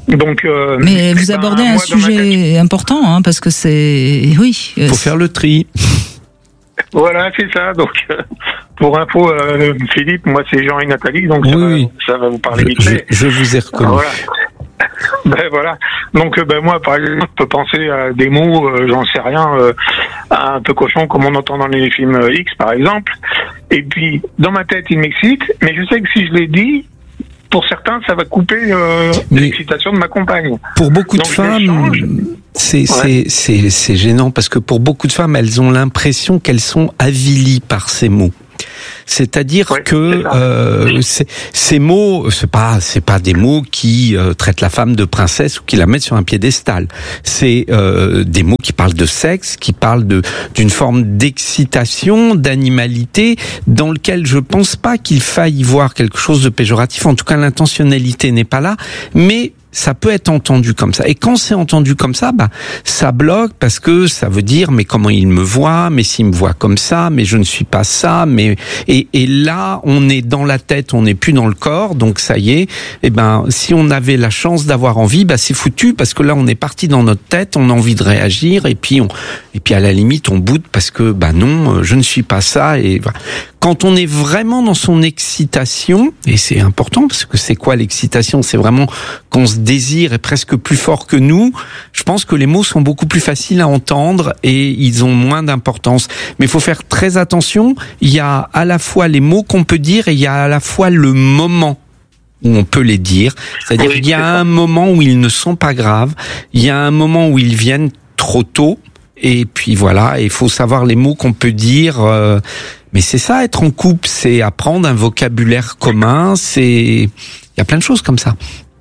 Donc, mais vous abordez un sujet important, hein, parce que oui. Faut faire le tri. Voilà, c'est ça. Donc, pour info, Philippe, moi c'est Jean et Nathalie, donc ça va vous parler vite fait. Je vous ai reconnu. Voilà. Voilà. Donc moi, par exemple, je peux penser à des mots, j'en sais rien, un peu cochon comme on entend dans les films X, par exemple. Et puis, dans ma tête, il m'excite, mais je sais que si je l'ai dit, pour certains, ça va couper l'excitation de ma compagne. Pour beaucoup de femmes, c'est gênant parce que pour beaucoup de femmes, elles ont l'impression qu'elles sont avilies par ces mots. C'est-à-dire que ces mots, c'est pas des mots qui traitent la femme de princesse ou qui la mettent sur un piédestal. C'est des mots qui parlent de sexe, qui parlent d'une forme d'excitation, d'animalité, dans lequel je pense pas qu'il faille y voir quelque chose de péjoratif. En tout cas, l'intentionnalité n'est pas là, mais ça peut être entendu comme ça. Et quand c'est entendu comme ça, ça bloque parce que ça veut dire, mais comment il me voit, mais s'il me voit comme ça, mais je ne suis pas ça, mais, et là, on est dans la tête, on n'est plus dans le corps, donc ça y est, si on avait la chance d'avoir envie, c'est foutu parce que là, on est parti dans notre tête, on a envie de réagir, et puis à la limite, on boude parce que, non, je ne suis pas ça, et voilà. Quand on est vraiment dans son excitation, et c'est important parce que c'est quoi l'excitation? C'est vraiment quand ce désir est presque plus fort que nous. Je pense que les mots sont beaucoup plus faciles à entendre et ils ont moins d'importance. Mais il faut faire très attention. Il y a à la fois les mots qu'on peut dire et il y a à la fois le moment où on peut les dire. C'est-à-dire qu'il y a un moment où ils ne sont pas graves. Il y a un moment où ils viennent trop tôt. Et puis voilà, il faut savoir les mots qu'on peut dire. Mais c'est ça, être en couple, c'est apprendre un vocabulaire commun, il y a plein de choses comme ça.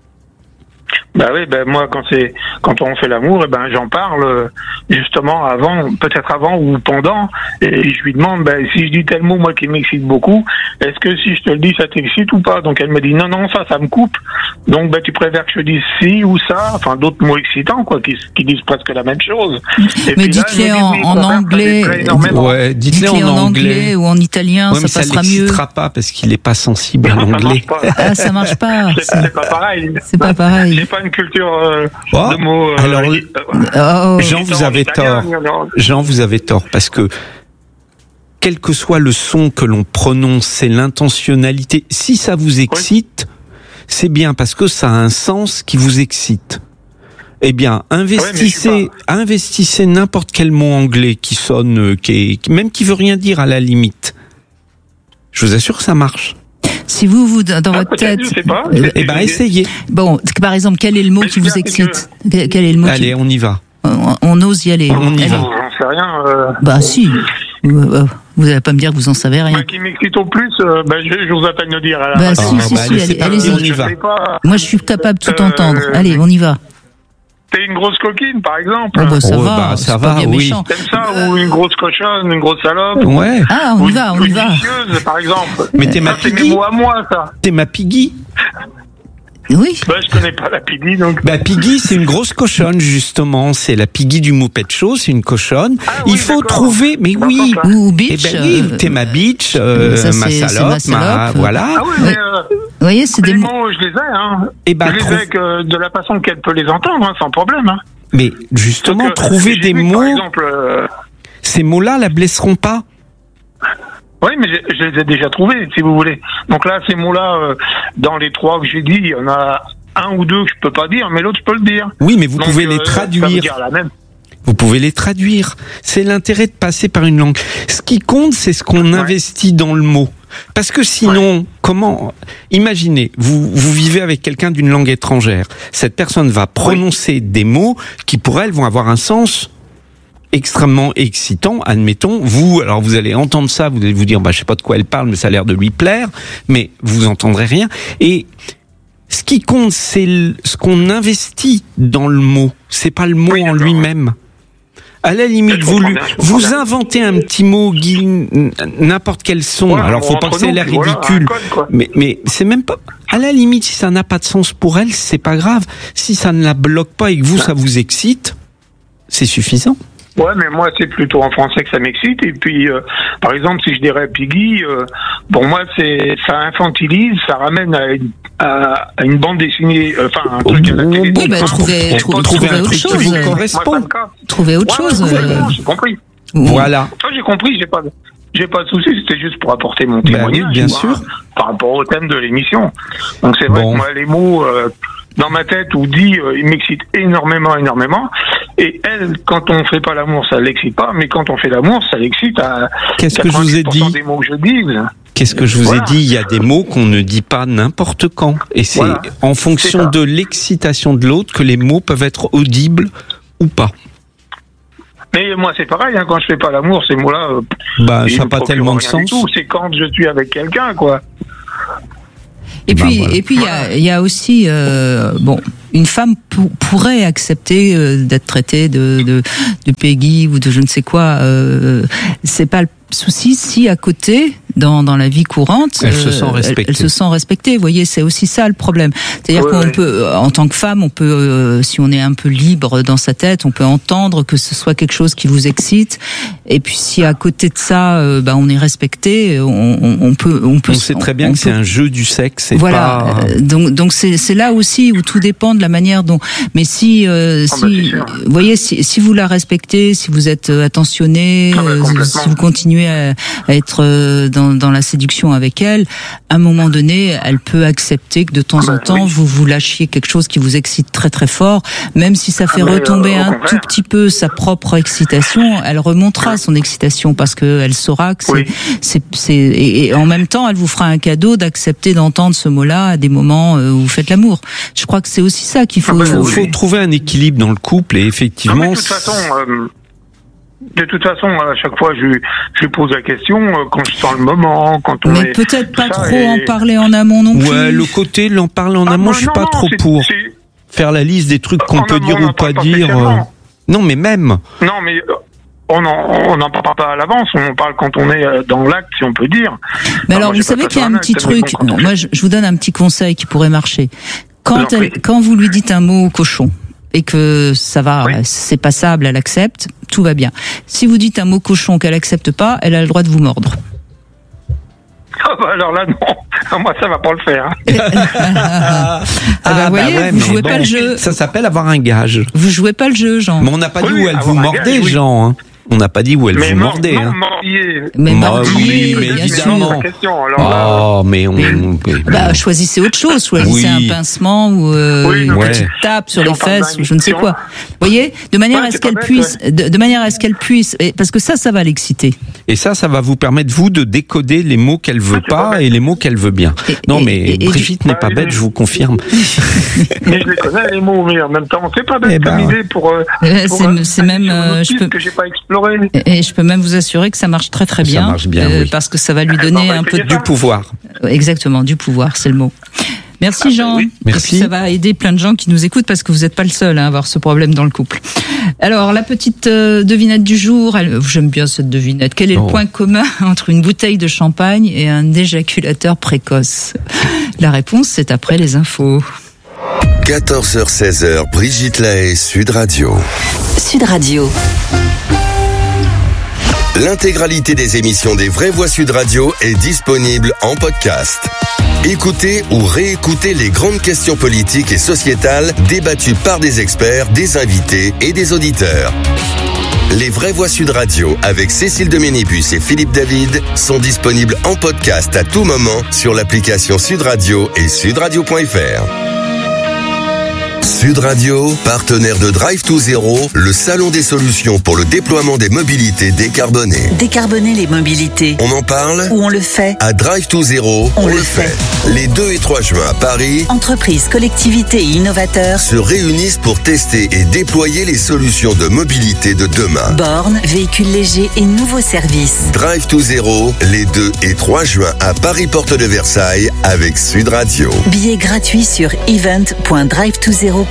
Moi quand on fait l'amour, j'en parle justement peut-être avant ou pendant, et je lui demande si je dis tel mot moi qui m'excite beaucoup, est-ce que si je te le dis ça t'excite ou pas? Donc elle me dit non ça me coupe. Donc tu préfères que je dise si ou ça, enfin d'autres mots excitants qui disent presque la même chose. Et mais dites-les en anglais. Dites-les en anglais ou en italien, ça passera mieux. Ça l'excitera pas parce qu'il est pas sensible à l'anglais. Ça marche pas. C'est pas pareil. C'est pas pareil. J'ai pas une culture de mots. Alors, Jean, vous avez tort parce que quel que soit le son que l'on prononce, c'est l'intentionnalité. Si ça vous excite, c'est bien parce que ça a un sens qui vous excite. Eh bien, investissez n'importe quel mot anglais qui sonne, même qui veut rien dire à la limite. Je vous assure que ça marche. Si vous dans votre tête, essayez. Bon, par exemple, quel est le mot qui vous excite? Quel est le mot? Allez, on y va. On ose y aller. On y va. J'en sais rien. Si. Vous n'allez pas me dire que vous en savez rien. Moi qui m'excite au plus, je vous appelle de dire. Allez-y, on y va. Moi, je suis capable de tout entendre. Allez, on y va. T'es une grosse coquine, par exemple. Ça va, oui. T'aimes ça, ou une grosse cochonne, une grosse salope? Ouais. Ah, on y va. Une vicieuse, par exemple. Mais t'es ma piggy. C'est mes mots à moi, ça. T'es ma piggy. Oui. Je connais pas la piggy, donc. Piggy, c'est une grosse cochonne, justement. C'est la piggy du Muppet Show, c'est une cochonne. Il faut trouver, mais oui. Ou bitch. T'es ma bitch, ma salope, voilà. Ah oui, mais vous voyez, c'est des mots, je les ai, hein. Je les ai de la façon qu'elle peut les entendre, hein, sans problème, hein. Mais, justement, trouver des mots. Par exemple, ces mots-là la blesseront pas. Oui, mais je les ai déjà trouvés, si vous voulez. Donc là, ces mots-là, dans les 3 que j'ai dit, il y en a un ou 2 que je peux pas dire, mais l'autre, je peux le dire. Oui, mais vous pouvez les traduire. Ça veut dire la même. Vous pouvez les traduire. C'est l'intérêt de passer par une langue. Ce qui compte, c'est ce qu'on investit dans le mot. Parce que sinon, imaginez, vous vivez avec quelqu'un d'une langue étrangère. Cette personne va prononcer des mots qui, pour elle, vont avoir un sens extrêmement excitant, admettons. Vous allez entendre ça, vous allez vous dire, je sais pas de quoi elle parle, mais ça a l'air de lui plaire, mais vous entendrez rien. Et ce qui compte, c'est ce qu'on investit dans le mot. C'est pas le mot en lui-même. À la limite, vous inventez un petit mot, n'importe quel son. Alors, faut pas que ça ait l'air ridicule. Mais c'est même pas, à la limite, si ça n'a pas de sens pour elle, c'est pas grave. Si ça ne la bloque pas et que ça vous excite, c'est suffisant. Ouais, mais moi, c'est plutôt en français que ça m'excite. Et puis, par exemple, si je dirais piggy, pour moi, ça infantilise, ça ramène à une bande dessinée, enfin un truc à la télé. Oui, trouver autre chose. Qui vous correspond. Trouver autre chose. J'ai compris. Voilà. Ça, j'ai compris, j'ai pas de souci, c'était juste pour apporter mon témoignage. Oui, bien sûr. Par rapport au thème de l'émission. Donc c'est vrai que moi, les mots dans ma tête ou dit, ils m'excitent énormément. Et elle, quand on fait pas l'amour, ça l'excite pas, mais quand on fait l'amour, ça l'excite à Qu'est-ce que je vous ai dit des mots que je dis. Qu'est-ce que je vous ai dit? Il y a des mots qu'on ne dit pas n'importe quand. Et c'est en fonction de l'excitation de l'autre que les mots peuvent être audibles ou pas. Mais moi, c'est pareil, quand je fais pas l'amour, ces mots-là... ça n'a pas tellement de sens. C'est quand je suis avec quelqu'un, quoi. Et puis, il y a aussi, une femme pourrait accepter d'être traitée de Peggy ou de je ne sais quoi. C'est pas le souci si à côté, dans la vie courante, elle se sent respectée. Elle se sent respectée. Vous voyez, c'est aussi ça le problème. C'est-à-dire qu'on peut, en tant que femme, on peut, si on est un peu libre dans sa tête, on peut entendre que ce soit quelque chose qui vous excite. Et puis si à côté de ça, on est respecté, on peut. On sait très bien que c'est un jeu du sexe. Voilà. Donc c'est là aussi où tout dépend de la manière dont. Mais si vous voyez, si vous la respectez, si vous êtes attentionné, si vous continuez à être dans la séduction avec elle, à un moment donné, elle peut accepter que de temps en temps, vous lâchiez quelque chose qui vous excite très très fort, même si ça fait retomber un tout petit peu sa propre excitation, elle remontera son excitation parce que elle saura que et en même temps, elle vous fera un cadeau d'accepter d'entendre ce mot-là à des moments où vous faites l'amour. Je crois que c'est aussi ça qu'il faut. Il faut trouver un équilibre dans le couple et effectivement. De toute façon, à chaque fois, je lui pose la question quand je sens le moment, quand on Mais peut-être pas trop en parler en amont non plus. Ouais, le côté l'en parler en amont, je suis pas trop pour faire la liste des trucs qu'on peut dire ou pas dire. Non, mais même. Non, mais on n'en parle pas à l'avance, on parle quand on est dans l'acte, si on peut dire. Mais alors, vous savez qu'il y a un petit truc. Moi, je vous donne un petit conseil qui pourrait marcher. Quand vous lui dites un mot cochon, et que ça va, c'est passable, elle accepte, tout va bien. Si vous dites un mot cochon qu'elle accepte pas, elle a le droit de vous mordre. Alors là, non. Moi, ça va pas le faire. Vous voyez, vous jouez pas le jeu. Ça s'appelle avoir un gage. Vous jouez pas le jeu, Jean. Mais on n'a pas dit où elle vous mordait, Jean. Hein. On n'a pas dit où elle vous mordait. Mais mordiller, mais bien évidemment. sûr. Choisissez autre chose. Choisissez un pincement ou une petite tape sur les fesses ou je ne sais quoi. Vous voyez, de manière à ce qu'elle puisse, de manière à ce qu'elle puisse, parce que ça va l'exciter. Et ça va vous permettre vous de décoder les mots qu'elle veut pas et les mots qu'elle veut bien. Mais Brigitte n'est pas bête, je vous confirme. Mais je les connais les mots, mais en même temps, c'est pas bête comme idée pour. C'est même que j'ai pas exploré. Et je peux même vous assurer que ça marche très très bien. Ça marche bien, parce que ça va lui donner un peu du pouvoir. Exactement, du pouvoir, c'est le mot. Merci Jean. Merci. Et puis ça va aider plein de gens qui nous écoutent parce que vous n'êtes pas le seul à avoir ce problème dans le couple. Alors la petite devinette du jour, j'aime bien cette devinette. Quel est le point commun entre une bouteille de champagne et un éjaculateur précoce? La réponse, c'est après les infos. 14h-16h, Brigitte Lahaie, Sud Radio. Sud Radio. L'intégralité des émissions des Vraies Voix Sud Radio est disponible en podcast. Écoutez ou réécoutez les grandes questions politiques et sociétales débattues par des experts, des invités et des auditeurs. Les Vraies Voix Sud Radio avec Cécile Doménibus et Philippe David sont disponibles en podcast à tout moment sur l'application Sud Radio et sudradio.fr. Sud Radio, partenaire de Drive to Zero, le salon des solutions pour le déploiement des mobilités décarbonées. Décarboner les mobilités. On en parle ou on le fait? À Drive to Zero, on le fait. Les 2 et 3 juin à Paris, entreprises, collectivités et innovateurs se réunissent pour tester et déployer les solutions de mobilité de demain. Bornes, véhicules légers et nouveaux services. Drive to Zero, les 2 et 3 juin à Paris Porte de Versailles avec Sud Radio. Billets gratuits sur event.drivetozero.fr.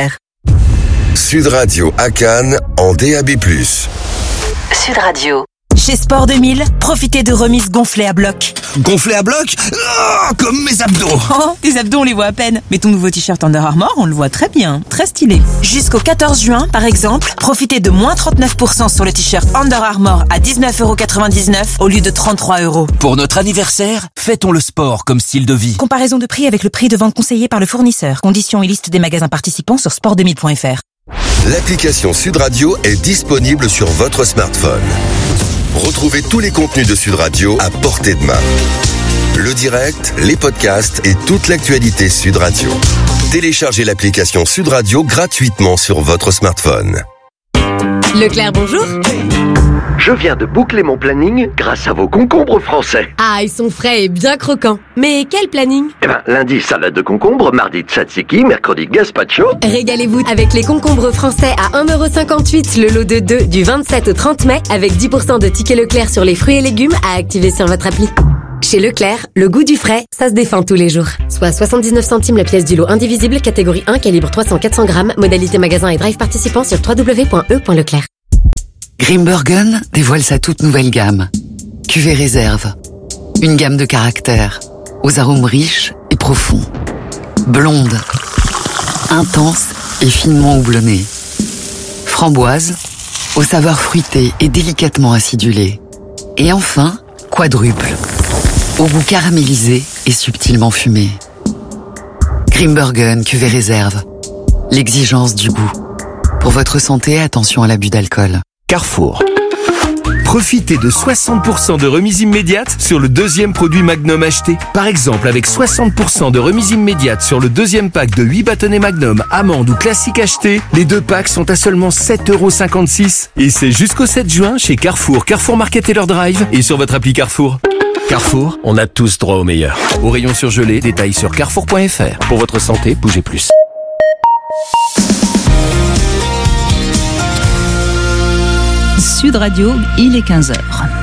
Sud Radio à Cannes en DAB+. Sud Radio. Chez Sport 2000, profitez de remises gonflées à bloc. Gonflé à bloc? Comme mes abdos. Oh, tes abdos on les voit à peine. Mais ton nouveau t-shirt Under Armour, on le voit très bien, très stylé. Jusqu'au 14 juin, par exemple, profitez de moins 39% sur le t-shirt Under Armour à 19,99€ au lieu de 33€. Pour notre anniversaire, fêtons le sport comme style de vie. Comparaison de prix avec le prix de vente conseillé par le fournisseur. Conditions et liste des magasins participants sur sport2000.fr. L'application Sud Radio est disponible sur votre smartphone. Retrouvez tous les contenus de Sud Radio à portée de main. Le direct, les podcasts et toute l'actualité Sud Radio. Téléchargez l'application Sud Radio gratuitement sur votre smartphone. Leclerc, bonjour. Je viens de boucler mon planning grâce à vos concombres français. Ah, ils sont frais et bien croquants. Mais quel planning? Lundi, salade de concombre, mardi, tzatziki, mercredi, gazpacho. Régalez-vous avec les concombres français à 1,58€ le lot de 2 du 27 au 30 mai avec 10% de tickets Leclerc sur les fruits et légumes à activer sur votre appli. Chez Leclerc, le goût du frais, ça se défend tous les jours. Soit 79 centimes la pièce du lot indivisible, catégorie 1, calibre 300-400 grammes, modalité magasin et drive participant sur www.e.leclerc. Grimbergen dévoile sa toute nouvelle gamme. Cuvée réserve. Une gamme de caractères, aux arômes riches et profonds. Blonde, intense et finement houblonnée. Framboise, aux saveurs fruitées et délicatement acidulées. Et enfin, quadruple, au goût caramélisé et subtilement fumé. Grimbergen cuvée réserve. L'exigence du goût. Pour votre santé, attention à l'abus d'alcool. Carrefour. Profitez de 60% de remise immédiate sur le deuxième produit Magnum acheté. Par exemple, avec 60% de remise immédiate sur le deuxième pack de 8 bâtonnets Magnum, amandes ou classiques achetés, les deux packs sont à seulement 7,56€. Et c'est jusqu'au 7 juin chez Carrefour, Carrefour Market et leur Drive et sur votre appli Carrefour. Carrefour, on a tous droit au meilleur. Au rayon surgelé, détails sur carrefour.fr. Pour votre santé, bougez plus. Sud Radio, il est 15h.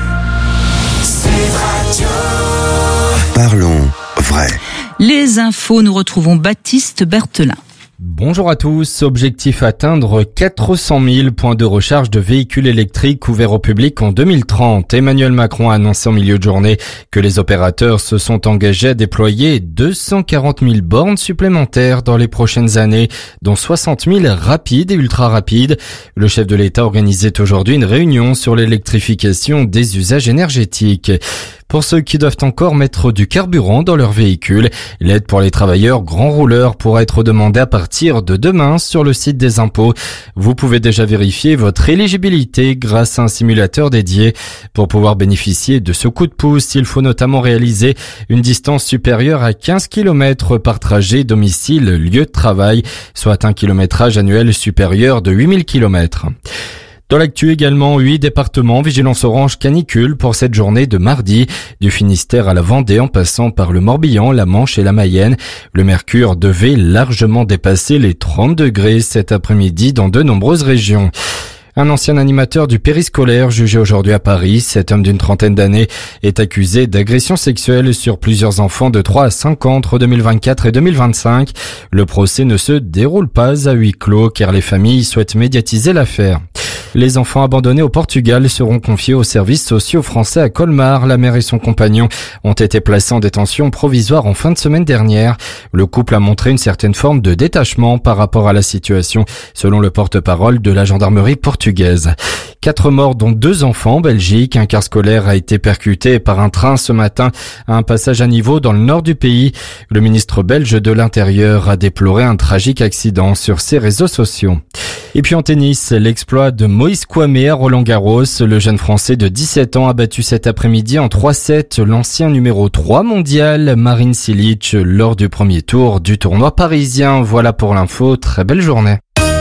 Parlons vrai. Les infos, nous retrouvons Baptiste Berthelin. Bonjour à tous. Objectif atteindre 400 000 points de recharge de véhicules électriques ouverts au public en 2030. Emmanuel Macron a annoncé en milieu de journée que les opérateurs se sont engagés à déployer 240 000 bornes supplémentaires dans les prochaines années, dont 60 000 rapides et ultra rapides. Le chef de l'État organisait aujourd'hui une réunion sur l'électrification des usages énergétiques. Pour ceux qui doivent encore mettre du carburant dans leur véhicule, l'aide pour les travailleurs grands rouleurs pourra être demandée à partir de demain sur le site des impôts. Vous pouvez déjà vérifier votre éligibilité grâce à un simulateur dédié. Pour pouvoir bénéficier de ce coup de pouce, il faut notamment réaliser une distance supérieure à 15 km par trajet domicile-lieu de travail, soit un kilométrage annuel supérieur de 8000 km. Dans l'actu également, 8 départements vigilance orange canicule pour cette journée de mardi. Du Finistère à la Vendée en passant par le Morbihan, la Manche et la Mayenne. Le mercure devait largement dépasser les 30 degrés cet après-midi dans de nombreuses régions. Un ancien animateur du périscolaire jugé aujourd'hui à Paris, cet homme d'une trentaine d'années est accusé d'agression sexuelle sur plusieurs enfants de 3 à 5 ans entre 2024 et 2025. Le procès ne se déroule pas à huis clos car les familles souhaitent médiatiser l'affaire. Les enfants abandonnés au Portugal seront confiés aux services sociaux français à Colmar. La mère et son compagnon ont été placés en détention provisoire en fin de semaine dernière. Le couple a montré une certaine forme de détachement par rapport à la situation, selon le porte-parole de la gendarmerie portugaise. 4 morts dont 2 enfants en Belgique. Un car scolaire a été percuté par un train ce matin à un passage à niveau dans le nord du pays. Le ministre belge de l'Intérieur a déploré un tragique accident sur ses réseaux sociaux. Et puis en tennis, l'exploit de Moïse Kouamé à Roland-Garros. Le jeune Français de 17 ans a battu cet après-midi en 3-7 l'ancien numéro 3 mondial, Marin Cilic, lors du premier tour du tournoi parisien. Voilà pour l'info, très belle journée.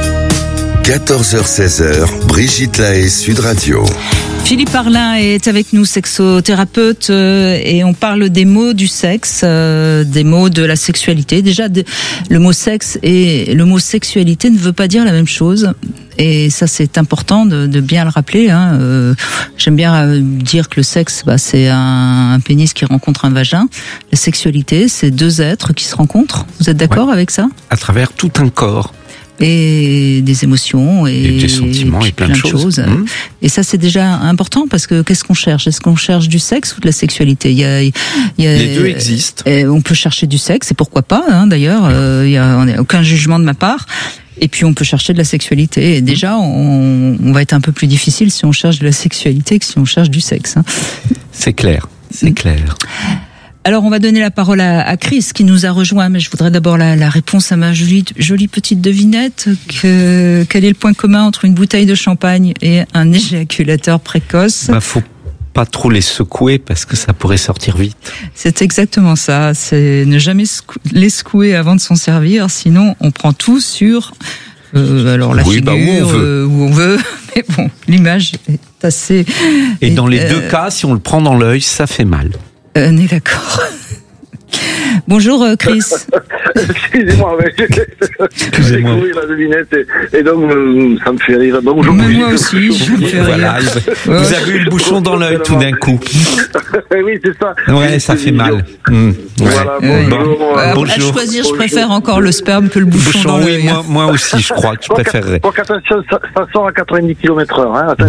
14h-16h, Brigitte Lahaie, Sud Radio. Philippe Arlin est avec nous, sexothérapeute, et on parle des mots du sexe, des mots de la sexualité. Déjà, le mot sexe et le mot sexualité ne veut pas dire la même chose. Et ça, c'est important de bien le rappeler. J'aime bien dire que le sexe, c'est un pénis qui rencontre un vagin. La sexualité, c'est 2 êtres qui se rencontrent. Vous êtes d'accord avec ça ? À travers tout un corps. et des émotions et des sentiments et plein de choses. Et ça, c'est déjà important parce que qu'est-ce qu'on cherche? Est-ce qu'on cherche du sexe ou de la sexualité? Il y a les deux existent. On peut chercher du sexe et pourquoi pas, d'ailleurs. Il y a aucun jugement de ma part. Et puis on peut chercher de la sexualité. Et déjà, on va être un peu plus difficile si on cherche de la sexualité que si on cherche du sexe. C'est clair, c'est clair. Alors on va donner la parole à Chris qui nous a rejoint, mais je voudrais d'abord la réponse à ma jolie petite devinette. Quel est le point commun entre une bouteille de champagne et un éjaculateur précoce? Faut pas trop les secouer parce que ça pourrait sortir vite. C'est exactement ça, c'est ne jamais les secouer avant de s'en servir, sinon on prend tout sur alors la figure, où on veut, mais bon, l'image est assez... Et dans les deux cas, si on le prend dans l'œil, ça fait mal. On est d'accord. Bonjour Chris. Excusez-moi, mais j'ai découvert la devinette et donc ça me fait rire. Bonjour. Moi aussi, je me fais rire. Vous avez eu le bouchon dans l'œil tout d'un coup. Oui, c'est ça. Ouais, ça fait mal. Voilà, bonjour. À choisir, je préfère encore le sperme que le bouchon dans l'œil. Oui, moi aussi, je crois que je préférerais. Donc attention, ça sort à 90 km/h.